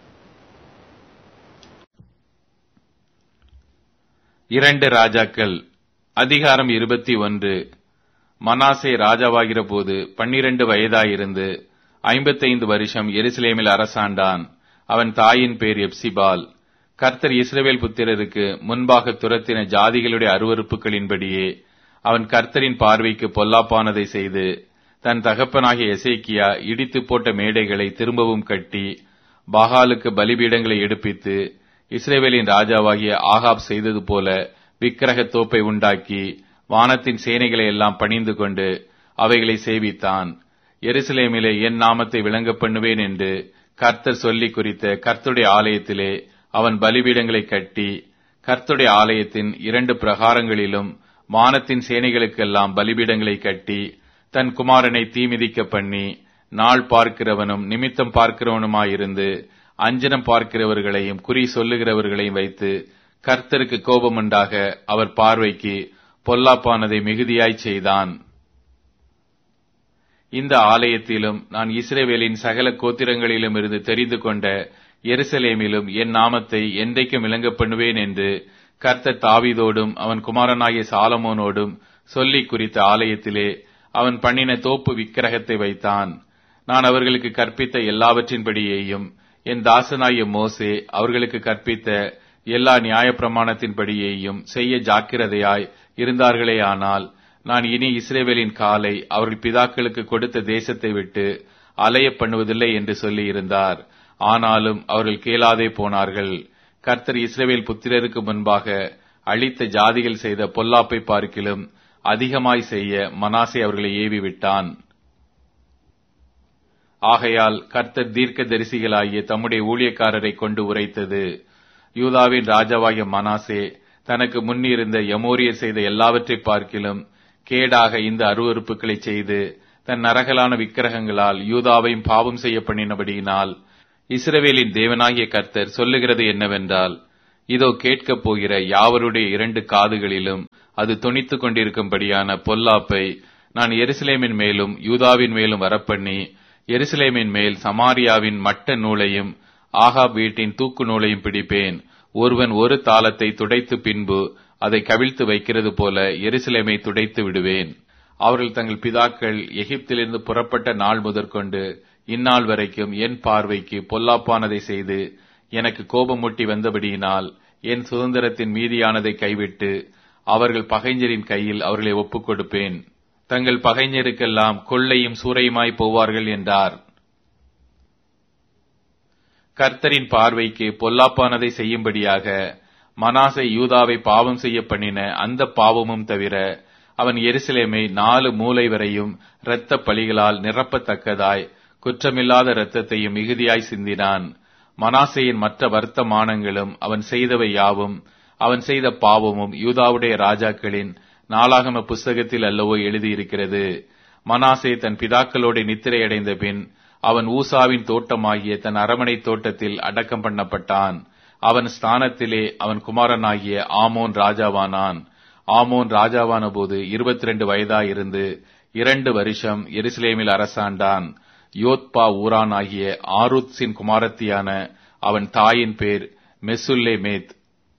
இரண்டு ராஜாக்கள் அதிகாரம் இருபத்தி ஒன்று. மனாசே ராஜாவாகிற போது பன்னிரண்டு வயதாயிருந்து ஐம்பத்தைந்து வருஷம் எருசலேமில் அரசாண்டான். அவன் தாயின் பேர் எப்சிபால். கர்த்தர் இஸ்ரவேல் புத்திரருக்கு முன்பாக துரத்தின ஜாதிகளுடைய அருவருப்புகளின்படியே அவன் கர்த்தரின் பார்வைக்கு பொல்லாப்பானதை செய்து தன் தகப்பனாகிய எசேக்கியா இடித்து போட்ட மேடைகளை திரும்பவும் கட்டி பாகாலுக்கு பலிபீடங்களை எடுப்பித்து இஸ்ரவேலின் ராஜாவாகிய ஆகாப் செய்தது போல விக்கிரக தோப்பை உண்டாக்கி வானத்தின் சேனைகளை எல்லாம் பணிந்து கொண்டு அவைகளை சேவித்தான். எருசலேமிலே என் நாமத்தை விளங்க பண்ணுவேன் என்று கர்த்தர் சொல்லி குறித்த கர்த்தருடைய ஆலயத்திலே அவன் பலிபீடங்களை கட்டி கர்த்தருடைய ஆலயத்தின் இரண்டு பிரகாரங்களிலும் வானத்தின் சேனைகளுக்கெல்லாம் பலிபீடங்களை கட்டி தன் குமாரனை தீமிதிக்க பண்ணி நாள் பார்க்கிறவனும் நிமித்தம் பார்க்கிறவனுமாயிருந்து அஞ்சனம் பார்க்கிறவர்களையும் குறி சொல்லுகிறவர்களையும் வைத்து கர்த்தருக்கு கோபமுண்டாக அவர் பார்வைக்கு பொல்லாப்பானதை மிகுதியாய் செய்தான். இந்த ஆலயத்திலும் நான் இஸ்ரவேலின் சகல கோத்திரங்களிலும் இருந்து தெரிந்து கொண்ட எருசலேமிலும் என் நாமத்தை என்றைக்கும் விளங்க பண்ணுவேன் என்று கர்த்தர் தாவீதோடும் அவன் குமாரனாகிய சாலமோனோடும் சொல்லி குறித்த ஆலயத்திலே அவன் பண்ணின தோப்பு விக்கிரகத்தை வைத்தான். நான் அவர்களுக்கு கற்பித்த எல்லாவற்றின்படியேயும் என் தாசனாகிய மோசே அவர்களுக்கு கற்பித்த எல்லா நியாயப்பிரமாணத்தின்படியேயும் செய்ய ஜாக்கிரதையாய் இருந்தார்களேயானால் நான் இனி இஸ்ரவேலின் காலை அவர்கள் பிதாக்களுக்கு கொடுத்த தேசத்தை விட்டு அலைய பண்ணுவதில்லை என்று சொல்லி இருந்தார். ஆனாலும் அவர்கள் கேளாதே போனார்கள். கர்த்தர் இஸ்ரவேல் புத்திரருக்கு முன்பாக அழித்த ஜாதிகள் செய்த பொல்லாப்பை பார்க்கிலும் அதிகமாய் செய்ய மனாசே அவர்களை ஏவி விட்டான். ஆகையால் கர்த்தர் தீர்க்க தரிசிகளாகிய தம்முடைய ஊழியக்காரரை கொண்டு உரைத்தது, யூதாவின் ராஜாவாகிய மனாசே தனக்கு முன்னிருந்த எமோரியர் செய்த எல்லாவற்றை பார்க்கிலும் கேடாக இந்த அருவருப்புகளை செய்து தன் நரகலான விக்கிரகங்களால் யூதாவையும் பாவம் செய்ய பண்ணினபடியினால் இஸ்ரவேலின் தேவனாகிய கர்த்தர் சொல்லுகிறது என்னவென்றால், இதோ கேட்கப் போகிற யாவருடைய இரண்டு காதுகளிலும் அது தொனித்துக் கொண்டிருக்கும்படியான பொல்லாப்பை நான் எருசலேமின் மேலும் யூதாவின் மேலும் வரப்பண்ணி, எருசலேமின் மேல் சமாரியாவின் மட்ட நூலையும் ஆகாப் வீட்டின் தூக்கு நூலையும் பிடிப்பேன். ஒருவன் ஒரு தாளத்தை துடைத்து பின்பு அதை கவிழ்த்து வைக்கிறது போல எருசலேமை துடைத்து விடுவேன். அவர்கள் தங்கள் பிதாக்கள் எகிப்திலிருந்து புறப்பட்ட நாள் முதற்கொண்டு இந்நாள் வரைக்கும் என் பார்வைக்கு பொல்லாப்பானதை செய்து எனக்கு கோபமூட்டி வந்தபடியினால் என் சுதந்திரத்தின் மீதியானதை கைவிட்டு அவர்கள் பகைஞரின் கையில் அவர்களை ஒப்புக் கொடுப்பேன். தங்கள் பகைஞருக்கெல்லாம் கொள்ளையும் சூறையுமாய் போவார்கள் என்றார். கர்த்தரின் பார்வைக்கு பொல்லாப்பானதை செய்யும்படியாக மனாசே யூதாவை பாவம் செய்ய பண்ணின அந்த பாவமும் தவிர அவன் எருசலேமை நாலு மூலை வரையும் இரத்த பழிகளால் நிரப்பத்தக்கதாய் குற்றமில்லாத இரத்தத்தையும் மிகுதியாய் சிந்தினான். மனாசேயின் மற்ற வர்த்தமானங்களும் அவன் செய்தவை யாவும் அவன் செய்த பாவமும் யூதாவுடைய ராஜாக்களின் நாளாகம புஸ்தகத்தில் அல்லவோ எழுதியிருக்கிறது. மனாசே தன் பிதாக்களோடு நித்திரையடைந்த பின் அவன் ஊசாவின் தோட்டமாகிய தன் அரமனை தோட்டத்தில் அடக்கம் பண்ணப்பட்டான். அவன் ஸ்தானத்திலே அவன் குமாரனாகிய ஆமோன் ராஜாவானான். ஆமோன் ராஜாவான போது இருபத்தி இரண்டு வயதாயிருந்து இரண்டு வருஷம் எருசலேமில் அரசாண்டான். யோத்பா ஊரான் ஆகிய ஆரூத்ஸின் குமாரத்தியான அவன் தாயின் பேர் மெசுல்லேமேத்.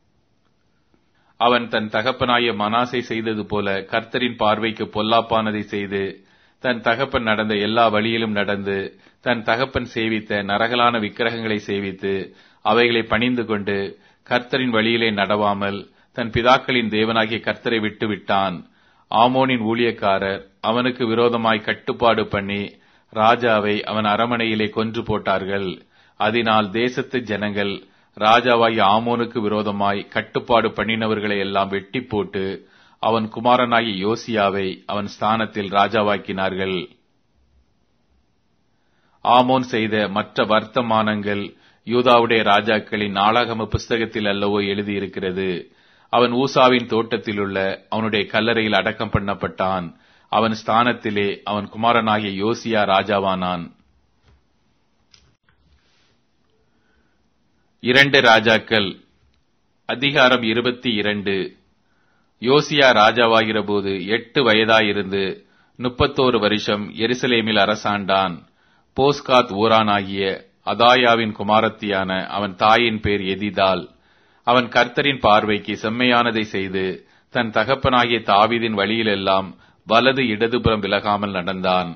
அவன் தன் தகப்பனாய மனாசே செய்தது போல கர்த்தரின் பார்வைக்கு பொல்லாப்பானதை செய்து தன் தகப்பன் நடந்த எல்லா வழியிலும் நடந்து தன் தகப்பன் சேவித்த நரகலான விக்கிரகங்களை சேவித்து அவைகளை பணிந்து கொண்டு கர்த்தரின் வழியிலே நடவாமல் தன் பிதாக்களின் தேவனாகிய கர்த்தரை விட்டு விட்டான். ஆமோனின் ஊழியக்காரர் அவனுக்கு விரோதமாய் கட்டுப்பாடு பண்ணி ராஜாவை அவன் அரமனையிலே கொன்று போட்டார்கள். அதனால் தேசத்து ஜனங்கள் ராஜாவாகிய ஆமோனுக்கு விரோதமாய் கட்டுப்பாடு பண்ணினவர்களை எல்லாம் வெட்டி போட்டு அவன் குமாரனாகிய யோசியாவை அவன் ஸ்தானத்தில் ராஜாவாக்கினார்கள். ஆமோன் செய்த மற்ற வர்த்தமானங்கள் யூதாவுடைய ராஜாக்களின் நாளாகம புஸ்தகத்தில் அல்லவோ எழுதியிருக்கிறது. அவன் ஊசாவின் தோட்டத்திலுள்ள அவனுடைய கல்லறையில் அடக்கம் பண்ணப்பட்டான். அவன் ஸ்தானத்திலே அவன் குமாரனாகிய யோசியா ராஜாவானான். இரண்டு ராஜாக்கள் அதிகாரம் இருபத்தி இரண்டு. யோசியா ராஜாவாகிற போது எட்டு வயதாயிருந்து முப்பத்தோரு வருஷம் எருசலேமில் அரசாண்டான். போஸ்காத் ஊரானாகிய அதாயாவின் குமாரத்தியான அவன் தாயின் பேர் எதிதாள். அவன் கர்த்தரின் பார்வைக்கு செம்மையானதை செய்து தன் தகப்பனாகிய தாவீதின் வழியிலெல்லாம் வலது இடதுபுறம் விலகாமல் நடந்தான்.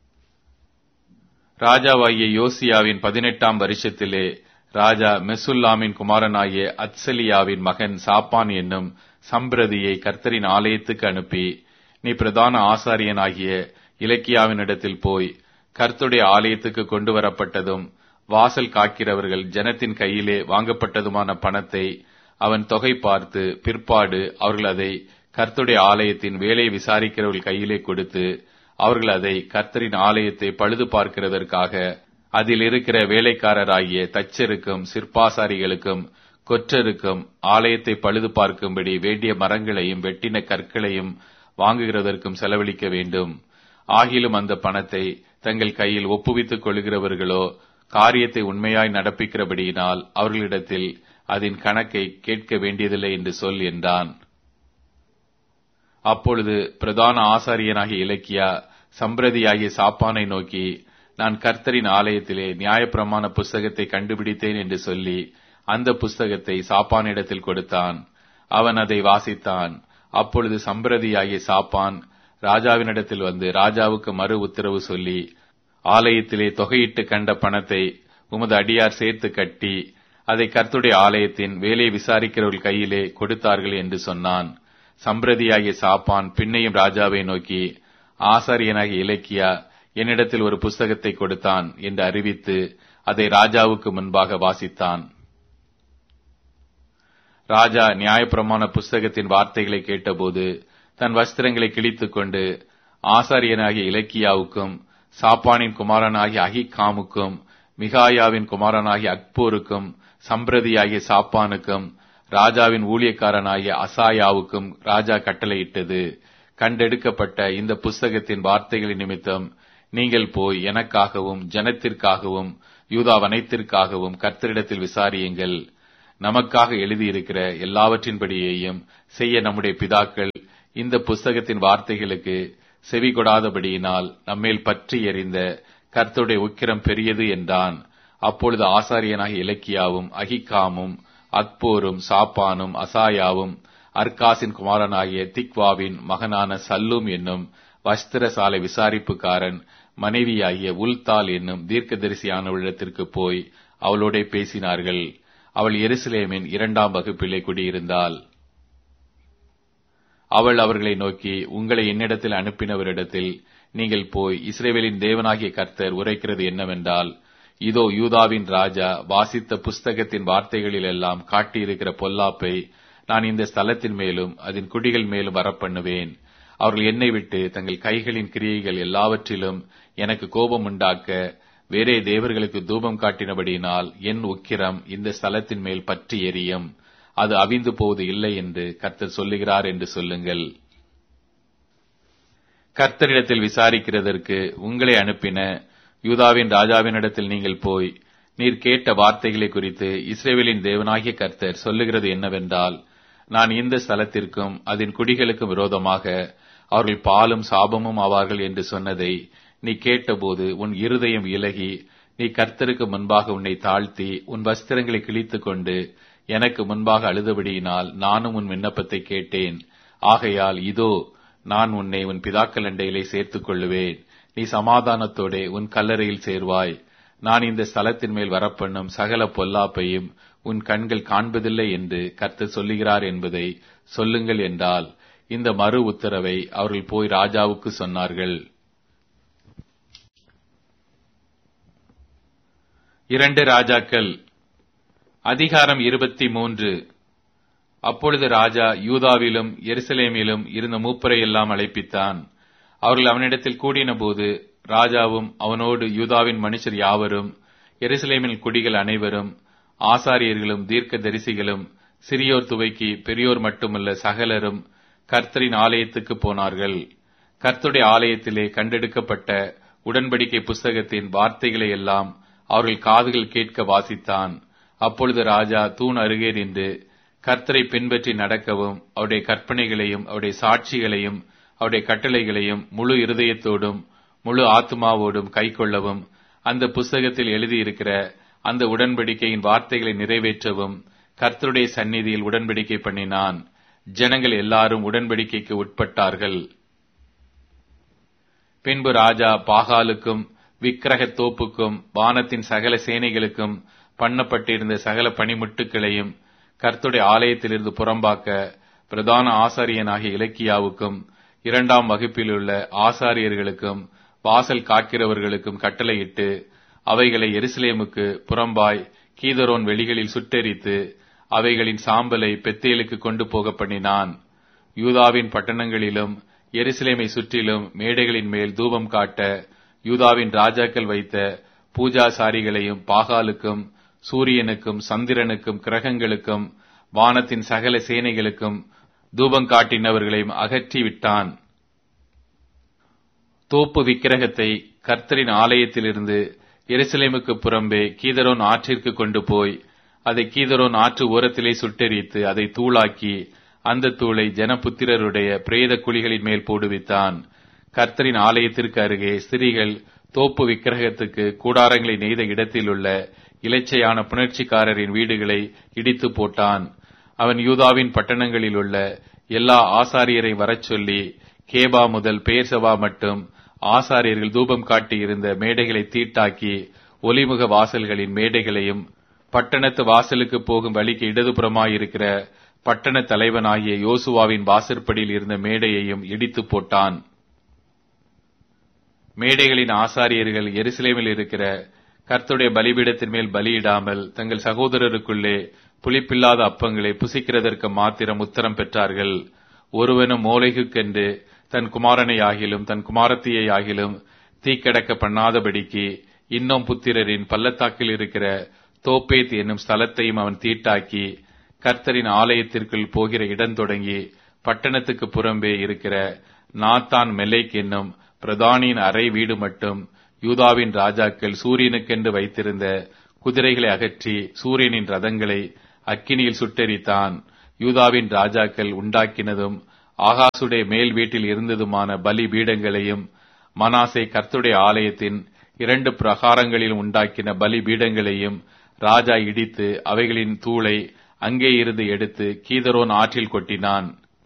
ராஜாவாகிய யோசியாவின் பதினெட்டாம் வருஷத்திலே ராஜா மெசுல்லாமின் குமாரனாகிய அத்சலியாவின் மகன் சாப்பான் என்னும் சம்பிரதியை கர்த்தரின் ஆலயத்துக்கு அனுப்பி, நீ பிரதான ஆசாரியனாகிய இலக்கியாவினிடத்தில் போய் கர்த்தருடைய ஆலயத்துக்கு கொண்டு வரப்பட்டதும் வாசல் காக்கிறவர்கள் ஜனத்தின் கையிலே வாங்கப்பட்டதுமான பணத்தை அவன் தொகை பார்த்து பிற்பாடு அவர்கள் அதை கர்த்தருடைய ஆலயத்தின் வேலை விசாரிக்கிறவர்கள் கையிலே கொடுத்து அவர்கள் அதை கர்த்தரின் ஆலயத்தை பழுது பார்க்கிறதற்காக அதில் இருக்கிற வேலைக்காரராகிய தச்சருக்கும் சிற்பாசாரிகளுக்கும் கொற்றருக்கும் ஆலயத்தை பழுது பார்க்கும்படி வேண்டிய மரங்களையும் வெட்டின கற்களையும் வாங்குகிறதற்கும் செலவழிக்க வேண்டும். ஆகிலும் அந்த பணத்தை தங்கள் கையில் ஒப்புவித்துக் கொள்கிறவர்களோ காரியத்தை உண்மையாய் நடப்பிக்கிறபடியினால் அவர்களிடத்தில் அதன் கணக்கை கேட்க வேண்டியதில்லை என்று சொல் என்றான். அப்பொழுது பிரதான ஆசாரியனாகிய இலக்கியா சம்பிரதியாகிய சாப்பானை நோக்கி, நான் கர்த்தரின் ஆலயத்திலே நியாயப்பிரமாண புஸ்தகத்தை கண்டுபிடித்தேன் என்று சொல்லி அந்த புஸ்தகத்தை சாப்பானிடத்தில் கொடுத்தான். அவன் அதை வாசித்தான். அப்பொழுது சம்பிரதியாகிய சாப்பான் ராஜாவினிடத்தில் வந்து ராஜாவுக்கு மறு உத்தரவு சொல்லி, ஆலயத்திலே தொகையிட்டு கண்ட பணத்தை உமது அடியார் சேர்த்து கட்டி அதை கர்த்தருடைய ஆலயத்தின் வேலை விசாரிக்கிறவர்கள் கையிலே கொடுத்தார்கள் என்று சொன்னான். சம்பிரதியாகிய சாப்பான் பின்னையும் ராஜாவை நோக்கி, ஆசாரியனாகிய இலக்கியா என்னிடத்தில் ஒரு புஸ்தகத்தை கொடுத்தான் என்று அறிவித்து அதை ராஜாவுக்கு முன்பாக வாசித்தான். ராஜா நியாயப்பிரமாண புஸ்தகத்தின் வார்த்தைகளை கேட்டபோது தன் வஸ்திரங்களை கிழித்துக் கொண்டு ஆசாரியனாகிய இலக்கியாவுக்கும் சாப்பானின் குமாரனாகிய அகிகாமுக்கும் மிகாயாவின் குமாரனாகிய அக்போருக்கும் சம்பிரதியாகிய சாப்பானுக்கும் ராஜாவின் ஊழியக்காரனாகிய அசாயாவுக்கும் ராஜா கட்டளையிட்டது, கண்டெடுக்கப்பட்ட இந்த புஸ்தகத்தின் வார்த்தைகளின் நிமித்தம் நீங்கள் போய் எனக்காகவும் ஜனத்திற்காகவும் யூதா வனைத்திற்காகவும் கர்த்தரிடத்தில் விசாரியுங்கள். நமக்காக எழுதியிருக்கிற எல்லாவற்றின்படியேயும் செய்ய நம்முடைய பிதாக்கள் இந்த புஸ்தகத்தின் வார்த்தைகளுக்கு செவி கொடாதபடியினால் நம்மேல் பற்றி எறிந்த கர்த்தருடைய உக்கிரம் பெரியது என்றான். அப்பொழுது ஆசாரியனாகிய இலக்கியாவும் அகிக்காமும் அக்போரும் சாப்பானும் அசாயாவும் அர்காசின் குமாரனாகிய திக்வாவின் மகனான சல்லூம் என்னும் வஸ்திரசாலை விசாரிப்புக்காரன் மனைவியாகிய உல்தால் என்னும் தீர்க்கதரிசியானவளிடத்திற்கு போய் அவளோட பேசினார்கள். அவள் எருசலேமின் இரண்டாம் வகுப்பிலே குடியிருந்தாள். அவள் அவர்களை நோக்கி, உங்களை என்னிடத்தில் அனுப்பினவரிடத்தில் நீங்கள் போய் இஸ்ரவேலின் தேவனாகிய கர்த்தர் உரைக்கிறது என்னவென்றால், இதோ யூதாவின் ராஜா வாசித்த புஸ்தகத்தின் வார்த்தைகளில் எல்லாம் காட்டியிருக்கிற பொல்லாப்பை நான் இந்த ஸ்தலத்தின் மேலும் அதன் குடிகள் மேலும் வரப்பண்ணுவேன். அவர்கள் என்னை விட்டு தங்கள் கைகளின் கிரியைகள் எல்லாவற்றிலும் எனக்கு கோபம் உண்டாக்க வேறே தேவர்களுக்கு தூபம் காட்டினபடியினால் என் உக்கிரம் இந்த ஸ்தலத்தின் மேல் பற்றி எரியும். அது அவிந்து போவது இல்லை என்று கர்த்தர் சொல்லுகிறார் என்று சொல்லுங்கள். கர்த்தரிடத்தில் விசாரிக்கிறதற்கு உங்களை அனுப்பின யூதாவின் ராஜாவினிடத்தில் நீங்கள் போய், நீர் கேட்ட வார்த்தைகளை குறித்து இஸ்ரவேலின் தேவனாகிய கர்த்தர் சொல்லுகிறது என்னவென்றால், நான் இந்த ஸ்தலத்திற்கும் அதன் குடிகளுக்கும் விரோதமாக அவர்கள் பாலும் சாபமும் ஆவார்கள் என்று சொன்னதை நீ கேட்டபோது உன் இருதயம் இலகி, நீ கர்த்தருக்கு முன்பாக உன்னை தாழ்த்தி உன் வஸ்திரங்களை கிழித்துக் கொண்டு எனக்கு முன்பாக அழுதபடியினால் நானும் உன் விண்ணப்பத்தை கேட்டேன். ஆகையால் இதோ நான் உன்னை உன் பிதாக்கள் அண்டையிலே சேர்த்துக் கொள்ளுவேன். நீ சமாதானத்தோட உன் கல்லறையில் சேர்வாய். நான் இந்த ஸ்தலத்தின் மேல் வரப்பண்ணும் சகல பொல்லாப்பையும் உன் கண்கள் காண்பதில்லை என்று கர்த்தர் சொல்லுகிறார் என்பதை சொல்லுங்கள் என்றால், இந்த மறு உத்தரவை அவர்கள் போய் ராஜாவுக்கு சொன்னார்கள். இரண்டு ராஜாக்கள் அதிகாரம் இருபத்தி மூன்று. அப்பொழுது ராஜா யூதாவிலும் எருசலேமிலும் இருந்த மூப்பரை எல்லாம் அழைப்பித்தான். அவர்கள் அவனிடத்தில் கூடின போது ராஜாவும் அவனோடு யூதாவின் மனுஷர் யாவரும், எருசலேமின் குடிகள் அனைவரும், ஆசாரியர்களும் தீர்க்க தரிசிகளும், சிறியோர் துவைக்கி பெரியோர் மட்டுமல்ல சகலரும் கர்த்தரின் ஆலயத்துக்கு போனார்கள். கர்த்தருடைய ஆலயத்திலே கண்டெடுக்கப்பட்ட உடன்படிக்கை புஸ்தகத்தின் வார்த்தைகளை எல்லாம் அவர்கள் காதுகள் கேட்க வாசித்தான். அப்பொழுது ராஜா தூண் அருகே நின்று கர்த்தரை பின்பற்றி நடக்கவும் அவருடைய கற்பனைகளையும் அவருடைய சாட்சிகளையும் அவருடைய கட்டளைகளையும் முழு இருதயத்தோடும் முழு ஆத்மாவோடும் கைக்கொள்ளவும் அந்த புஸ்தகத்தில் எழுதியிருக்கிற அந்த உடன்படிக்கையின் வார்த்தைகளை நிறைவேற்றவும் கர்த்தருடைய சந்நிதியில் உடன்படிக்கை பண்ணினான். ஜனங்கள் எல்லாரும் உடன்படிக்கைக்கு உட்பட்டார்கள். பின்பு ராஜா பாகாலுக்கும் விக்கிரக தோப்புக்கும் வானத்தின் சகல சேனைகளுக்கும் பண்ணப்பட்டிருந்த சகல பணிமுட்டுகளையும் கர்த்தருடைய ஆலயத்திலிருந்து புறம்பாக்க பிரதான ஆசாரியனாகிய இலக்கியாவுக்கும் இரண்டாம் வகுப்பிலுள்ள ஆசாரியர்களுக்கும் வாசல் காக்கிறவர்களுக்கும் கட்டளையிட்டு அவைகளை எருசலேமுக்கு புறம்பாய் கீதரோன் வெளிகளில் சுட்டெரித்து அவைகளின் சாம்பலை பெத்தேலுக்கு கொண்டு போக பண்ணினான். யூதாவின் பட்டணங்களிலும் எருசலேமை சுற்றிலும் மேடைகளின் மேல் தூபம் காட்ட யூதாவின் ராஜாக்கள் வைத்த பூஜாசாரிகளையும் பாகாலுக்கும் சூரியனுக்கும் சந்திரனுக்கும் கிரகங்களுக்கும் வானத்தின் சகல சேனைகளுக்கும் தூபம் காட்டினவர்களையும் அகற்றி விட்டான். தோப்பு விக்கிரகத்தை கர்த்தரின் ஆலயத்திலிருந்து எருசலேமுக்கு புறம்பே கீதரோன் ஆற்றிற்கு கொண்டு போய் அதை கீதரோன் ஆற்று ஓரத்திலே சுட்டெரித்து அதை தூளாக்கி அந்த தூளை ஜனபுத்திரருடைய பிரேத குழிகளின் மேல் போடுவித்தான். கர்த்தரின் ஆலயத்திற்கு அருகே ஸ்திரீகள் தோப்பு விக்கிரகத்துக்கு கூடாரங்களை நெய்த இடத்தில் உள்ள இலச்சையான புணர்ச்சிக்காரரின் வீடுகளை இடித்து போட்டான். அவன் யூதாவின் பட்டணங்களில் உள்ள எல்லா ஆசாரியரை வரச் சொல்லி கேபா முதல் பேர்சவா மட்டும் ஆசாரியர்கள் தூபம் காட்டியிருந்த மேடைகளை தீட்டாக்கி ஒலிமுக வாசல்களின் மேடைகளையும் பட்டணத்து வாசலுக்கு போகும் வழிக்கு இடதுபுறமாயிருக்கிற பட்டண தலைவனாகிய யோசுவாவின் வாசற்படியில் இருந்த மேடையையும் இடித்து போட்டான். மேடைகளின் ஆசாரியர்கள் எருசலேமில் இருக்கிற கர்த்தருடைய பலிபீடத்தின் மேல் பலியிடாமல் தங்கள் சகோதரருக்குள்ளே புளிப்பில்லாத அப்பங்களை புசிக்கிறதற்கு மாத்திரம் உத்தரம் பெற்றார்கள். ஒருவனும் மோலேகுக்கென்று தன் குமாரனை ஆகிலும் தன் குமாரத்தியை ஆகிலும் தீக்கடக்க பண்ணாதபடிக்கு இன்னும் புத்திரரின் பள்ளத்தாக்கில் இருக்கிற தோப்பேத் என்னும் ஸ்தலத்தையும் அவன் தீட்டாக்கி கர்த்தரின் ஆலயத்திற்குள் போகிற இடம் தொடங்கி பட்டணத்துக்கு புறம்பே இருக்கிற நாத்தான் மெலேக் என்னும் பிரதானியின் அறை வீடு மட்டும் யூதாவின் ராஜாக்கள் சூரியனுக்கென்று வைத்திருந்த குதிரைகளை அகற்றி சூரியனின் ரதங்களை அக்கினியில் சுட்டெரித்தான். யூதாவின் ராஜாக்கள் உண்டாக்கினதும் ஆகாசுடைய மேல் வீட்டில் இருந்ததுமான பலி பீடங்களையும் மனாசே கர்த்தருடைய ஆலயத்தின் இரண்டு பிரகாரங்களிலும் உண்டாக்கின பலி பீடங்களையும் ராஜா இடித்து அவைகளின் தூளை அங்கே இருந்து எடுத்து கீதரோன் ஆற்றில் கொட்டினான்.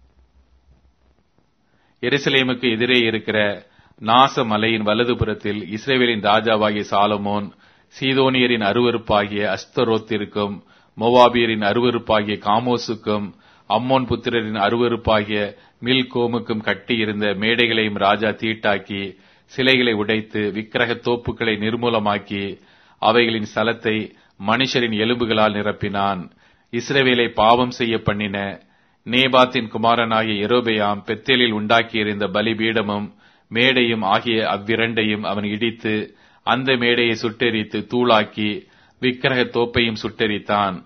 எருசலேமுக்கு எதிரே இருக்கிற நாச மலையின் வலதுபுறத்தில் இஸ்ரவேலின் ராஜாவாகிய சாலமோன் சீதோனியரின் அருவருப்பாகிய அஸ்தரோத்திற்கும் மோவாபியரின் அருவருப்பாகிய காமோசுக்கும் அம்மோன் புத்திரரின் அருவருப்பாகிய மில்கோமுக்கும் கட்டியிருந்த மேடைகளையும் ராஜா தீட்டாக்கி சிலைகளை உடைத்து விக்கிரக தோப்புகளை நிர்மூலமாக்கி அவைகளின் ஸ்தலத்தை மனுஷரின் எலும்புகளால் நிரப்பினான். இஸ்ரவேலை பாவம் செய்ய பண்ணின நேபாத்தின் குமாரனாகிய எரோபெயாம் பெத்தேலில் உண்டாக்கியிருந்த பலிபீடமும் மேடையும் ஆகிய அவ்விரண்டையும் அவன் இடித்து அந்த மேடையை சுட்டெரித்து தூளாக்கி விக்கிரக தோப்பையும் சுட்டெரித்தான்.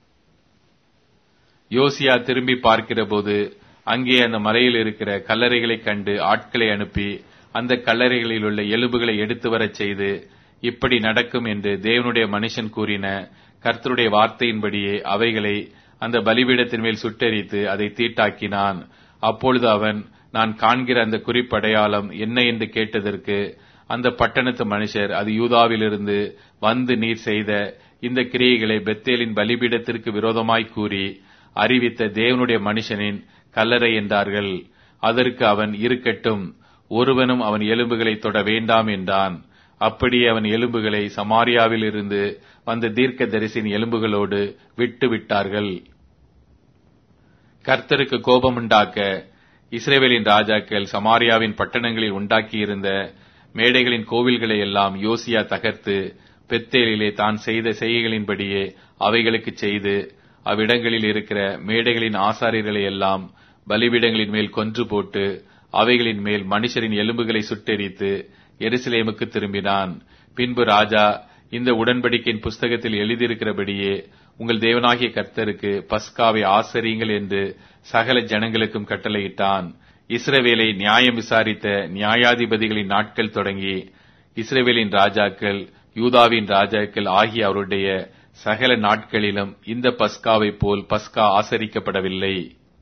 யோசியா திரும்பி பார்க்கிறபோது அங்கே அந்த மலையில் இருக்கிற கல்லறைகளைக் கண்டு ஆட்களை அனுப்பி அந்த கல்லறைகளில் உள்ள எலும்புகளை எடுத்து வரச் செய்து, இப்படி நடக்கும் என்று தேவனுடைய மனுஷன் கூறின கர்த்தருடைய வார்த்தையின்படியே அவைகளை அந்த பலிபீடத்தின் மேல் சுட்டெரித்து அதை தீட்டாக்கினான். அப்பொழுது அவன், நான் காண்கிற அந்த குறிப்படையாளம் என்ன என்று கேட்டதற்கு, அந்த பட்டணத்து மனுஷர், அது யூதாவிலிருந்து வந்து நீர் செய்த இந்த கிரியைகளை பெத்தேலின் பலிபீடத்திற்கு விரோதமாய் கூறி அறிவித்த தேவனுடைய மனுஷனின் கல்லறை என்றார்கள். அதற்கு அவன், இருக்கட்டும், ஒருவனும் அவன் எலும்புகளை தொட வேண்டாம் என்றான். அப்படியே அவன் எலும்புகளை சமாரியாவில் இருந்து வந்த தீர்க்க தரிசின் எலும்புகளோடு விட்டு விட்டார்கள். கர்த்தருக்கு கோபமுண்டாக்க இஸ்ரவேலின் ராஜாக்கள் சமாரியாவின் பட்டணங்களில் உண்டாக்கியிருந்த மேடைகளின் கோவில்களை எல்லாம் யோசியா தகர்த்து பெத்தேலிலே தான் செய்த செய்கைகளின்படியே அவைகளுக்கு செய்து அவ்விடங்களில் இருக்கிற மேடைகளின் ஆசாரியர்களை எல்லாம் பலிபீடங்களின் மேல் கொன்று போட்டு அவைகளின் மேல் மனுஷரின் எலும்புகளை சுட்டெரித்து எருசலேமுக்கு திரும்பினான். பின்பு ராஜா, இந்த உடன்படிக்கையின் புஸ்தகத்தில் எழுதியிருக்கிறபடியே உங்கள் தேவனாகிய கர்த்தருக்கு பஸ்காவை ஆசரியுங்கள் என்று சகல ஜனங்களுக்கும் கட்டளையிட்டான். இஸ்ரவேலை நியாயம் விசாரித்த நியாயாதிபதிகளின் நாட்கள் தொடங்கி இஸ்ரவேலின் ராஜாக்கள் யூதாவின் ராஜாக்கள் ஆகிய அவருடைய சகல நாட்களிலும் இந்த பஸ்காவை போல் பஸ்கா ஆசரிக்கப்படவில்லை.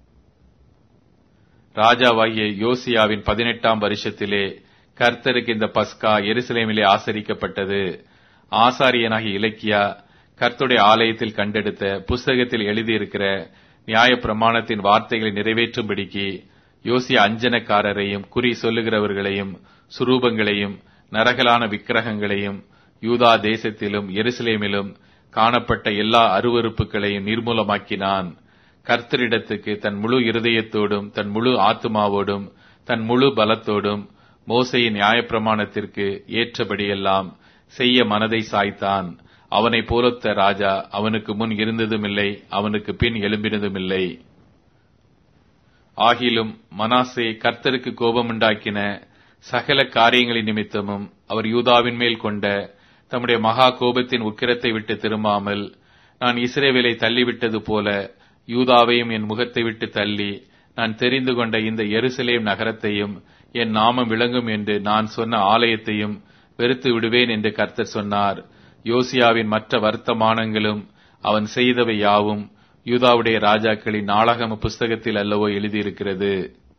ராஜாவாகிய யோசியாவின் பதினெட்டாம் வருஷத்திலே கர்த்தருக்கு இந்த பஸ்கா எருசலேமிலே ஆசரிக்கப்பட்டது. ஆசாரியனாகிய இலக்கியா கர்த்தருடைய ஆலயத்தில் கண்டெடுத்த புஸ்தகத்தில் எழுதியிருக்கிற நியாய பிரமாணத்தின் வார்த்தைகளை நிறைவேற்றும்படிக்கு யோசியா அஞ்சனக்காரரையும் குறி சொல்லுகிறவர்களையும் சுரூபங்களையும் நரகலான விக்கிரகங்களையும் யூதா தேசத்திலும் எருசலேமிலும் காணப்பட்ட எல்லா அருவருப்புகளையும் நிர்மூலமாக்கினான். கர்த்தரிடத்துக்கு தன் முழு இருதயத்தோடும் தன் முழு ஆத்துமாவோடும் தன் முழு பலத்தோடும் மோசேயின் நியாயப்பிரமாணத்திற்கு ஏற்றபடியெல்லாம் செய்ய மனதை சாய்த்தான். அவனை போலொத்த ராஜா அவனுக்கு முன் இருந்ததுமில்லை, அவனுக்கு பின் எழும்பினதுமில்லை. ஆகிலும் மனாசே கர்த்தருக்கு கோபமுண்டாக்கின சகல காரியங்களின் நிமித்தமும் அவர் யூதாவின் மேல் கொண்ட தம்முடைய மகா கோபத்தின் உக்கிரத்தை விட்டு திரும்பாமல், நான் இஸ்ரவேலை தள்ளிவிட்டது போல யூதாவையும் என் முகத்தை விட்டு தள்ளி நான் தெரிந்து கொண்ட இந்த எருசலேம் நகரத்தையும் என் நாமம் விளங்கும் என்று நான் சொன்ன ஆலயத்தையும் வெறுத்து விடுவேன் என்று கர்த்தர் சொன்னார். யோசியாவின் மற்ற வர்த்தமானங்களும் அவன் செய்தவை யாவும் யூதாவுடைய ராஜாக்களின் நாளாகம புஸ்தகத்தில் அல்லவோ எழுதியிருக்கிறது.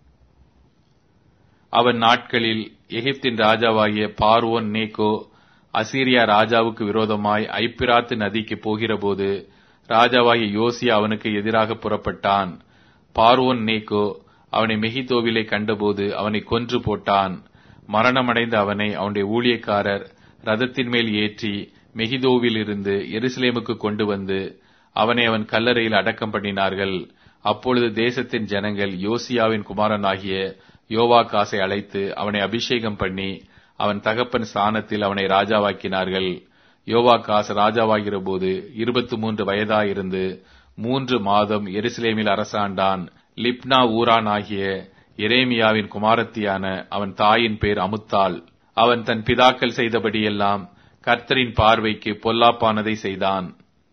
அவன் நாட்களில் எகிப்தின் ராஜாவாகிய பார்வோன் நேகோ அசீரியா ராஜாவுக்கு விரோதமாய் ஐப்பிராத்து நதிக்கு போகிறபோது ராஜாவாகிய யோசியா அவனுக்கு எதிராக புறப்பட்டான். பார்வோன் நேகோ அவனை மெகிதோவிலே கண்டபோது அவனை கொன்று போட்டான். மரணமடைந்த அவனை அவனுடைய ஊழியக்காரர் ரதத்தின் மேல் ஏற்றி மெகிதோவில் இருந்து எருசலேமுக்கு கொண்டு வந்து அவனை அவன் கல்லறையில் அடக்கம் பண்ணினார்கள். அப்பொழுது தேசத்தின் ஜனங்கள் யோசியாவின் குமாரனாகிய யோவாகாசை அழைத்து அவனை அபிஷேகம் பண்ணி அவன் தகப்பன் ஸ்தானத்தில் அவனை ராஜாவாக்கினார்கள். யோவாகாஸ் ராஜாவாகிற போது இருபத்தி மூன்று வயதாயிருந்து மூன்று மாதம் எருசலேமில் அரசாண்டான். லிப்னா ஊரான் ஆகிய எரேமியாவின் குமாரத்தியான அவன் தாயின் பேர் அமுத்தாள். அவன் தன் பிதாக்கள் செய்தபடியெல்லாம் கர்த்தரின் பார்வைக்கு பொல்லாப்பானதை செய்தான்.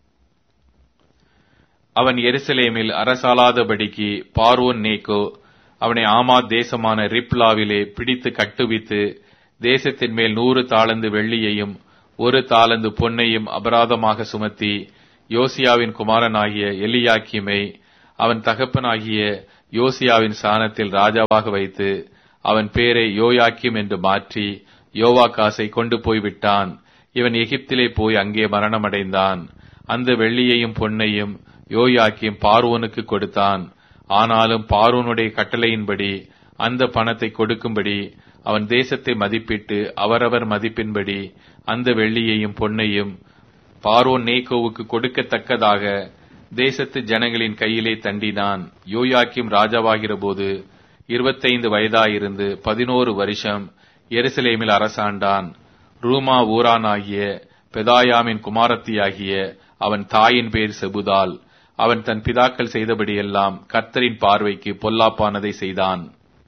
அவன் எருசலேமில் அரசாளாதபடிக்கு பார்வோன் நேகோ அவனை ஆமாத் தேசமான ரிப்லாவிலே பிடித்து கட்டுவித்து தேசத்தின் மேல் நூறு தாலந்து வெள்ளியையும் ஒரு தாலந்து பொன்னையும் அபராதமாக சுமத்தி யோசியாவின் குமாரனாகிய எலியாக்கிமை அவன் தகப்பனாகிய யோசியாவின் ஸ்தானத்தில் ராஜாவாக வைத்து அவன் பேரை யோயாக்கிம் என்று மாற்றி யோவாகாசை கொண்டு போய்விட்டான். இவன் எகிப்திலே போய் அங்கே மரணமடைந்தான். அந்த வெள்ளியையும் பொன்னையும் யோயாக்கிம் பார்வோனுக்கு கொடுத்தான். ஆனாலும் பார்வோனுடைய கட்டளையின்படி அந்த பணத்தை கொடுக்கும்படி அவன் தேசத்தை மதிப்பிட்டு அவரவர் மதிப்பின்படி அந்த வெள்ளியையும் பொன்னையும் பார்வோன் நேகோவுக்கு கொடுக்கத்தக்கதாக தேசத்து ஜனங்களின் கையிலே தண்டினான். யோயாக்கிம் ராஜாவாகிற போது இருபத்தைந்து வயதாயிருந்து பதினோரு வருஷம் எருசலேமில் அரசாண்டான். ரூமா ஊரானாகிய பெதாயாமின் குமாரத்தியாகிய அவன் தாயின் பேர் செபுதால். அவன் தன் பிதாக்கள் செய்தபடியெல்லாம் கர்த்தரின் பார்வைக்கு பொல்லாப்பானதை செய்தான்.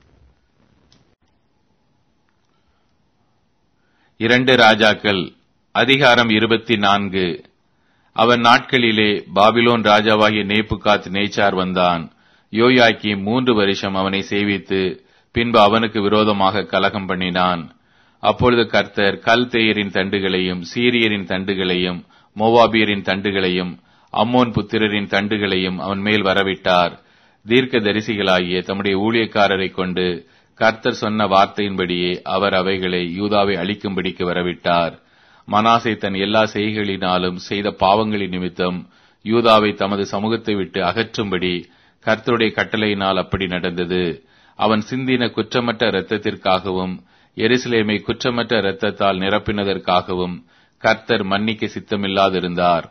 இரண்டு ராஜாக்கள் அதிகாரம் இருபத்தி நான்கு. அவன் நாட்களிலே பாபிலோன் ராஜாவாகிய நேபுகாத் நேச்சார் வந்தான். யோயாக்கிம் மூன்று வருஷம் அவனை சேவித்து பின்பு அவனுக்கு விரோதமாக கலகம் பண்ணினான். அப்பொழுது கர்த்தர் கல்தேயரின் தண்டுகளையும் சீரியரின் தண்டுகளையும் மோவாபியரின் தண்டுகளையும் அம்மோன் புத்திரரின் தண்டுகளையும் அவன் மேல் வரவிட்டார். தீர்க்க தரிசிகளாகிய தம்முடைய ஊழியக்காரரை கொண்டு கர்த்தர் சொன்ன வார்த்தையின்படியே அவர் அவைகளை யூதாவை அழிக்கும்படிக்கு வரவிட்டார். மனாசே தன் எல்லா செய்கைகளினாலும் செய்த பாவங்களின் நிமித்தம் யூதாவை தமது சமூகத்தை விட்டு அகற்றும்படி கர்த்தருடைய கட்டளையினால் அப்படி நடந்தது. அவன் சிந்தின குற்றமற்ற இரத்தத்திற்காகவும் எருசலேமை குற்றமற்ற இரத்தத்தால் நிரப்பினதற்காகவும் கர்த்தர் மன்னிக்க சித்தமில்லாதிருந்தார்.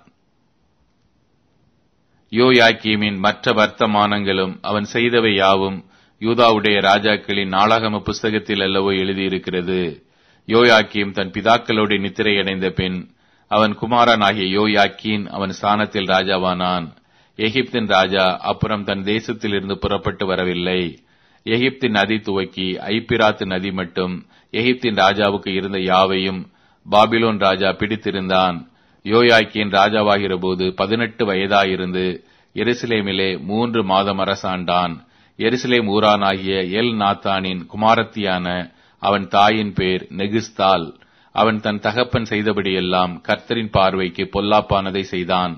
யோயாக்கீமின் மற்ற வர்த்தமானங்களும் அவன் செய்தவை யாவும் யூதாவுடைய ராஜாக்களின் நாளாகம புஸ்தகத்தில் அல்லவோ எழுதியிருக்கிறது. யோயாக்கீம் தன் பிதாக்களோடு நித்திரையடைந்த பின் அவன் குமாரனாகிய யோயாக்கீன் அவன் ஸ்தானத்தில் ராஜாவானான். எகிப்தின் ராஜா அப்புறம் தன் தேசத்திலிருந்து புறப்பட்டு வரவில்லை. எகிப்தின் நதி துவக்கி ஐப்பிராத்து நதி மட்டும் எகிப்தின் ராஜாவுக்கு இருந்த யாவையும் பாபிலோன் ராஜா பிடித்திருந்தான். யோயாக்கீன் ராஜாவாகிற போது பதினெட்டு வயதாயிருந்து எருசலேமிலே மூன்று மாதம் அரசாண்டான். எருசலேம் ஊரானாகிய எல் நாத்தானின் குமாரத்தியான அவன் தாயின் பேர் நெகுஸ்தால். அவன் தன் தகப்பன் செய்தபடியெல்லாம் கர்த்தரின் பார்வைக்கு பொல்லாப்பானதை செய்தான்.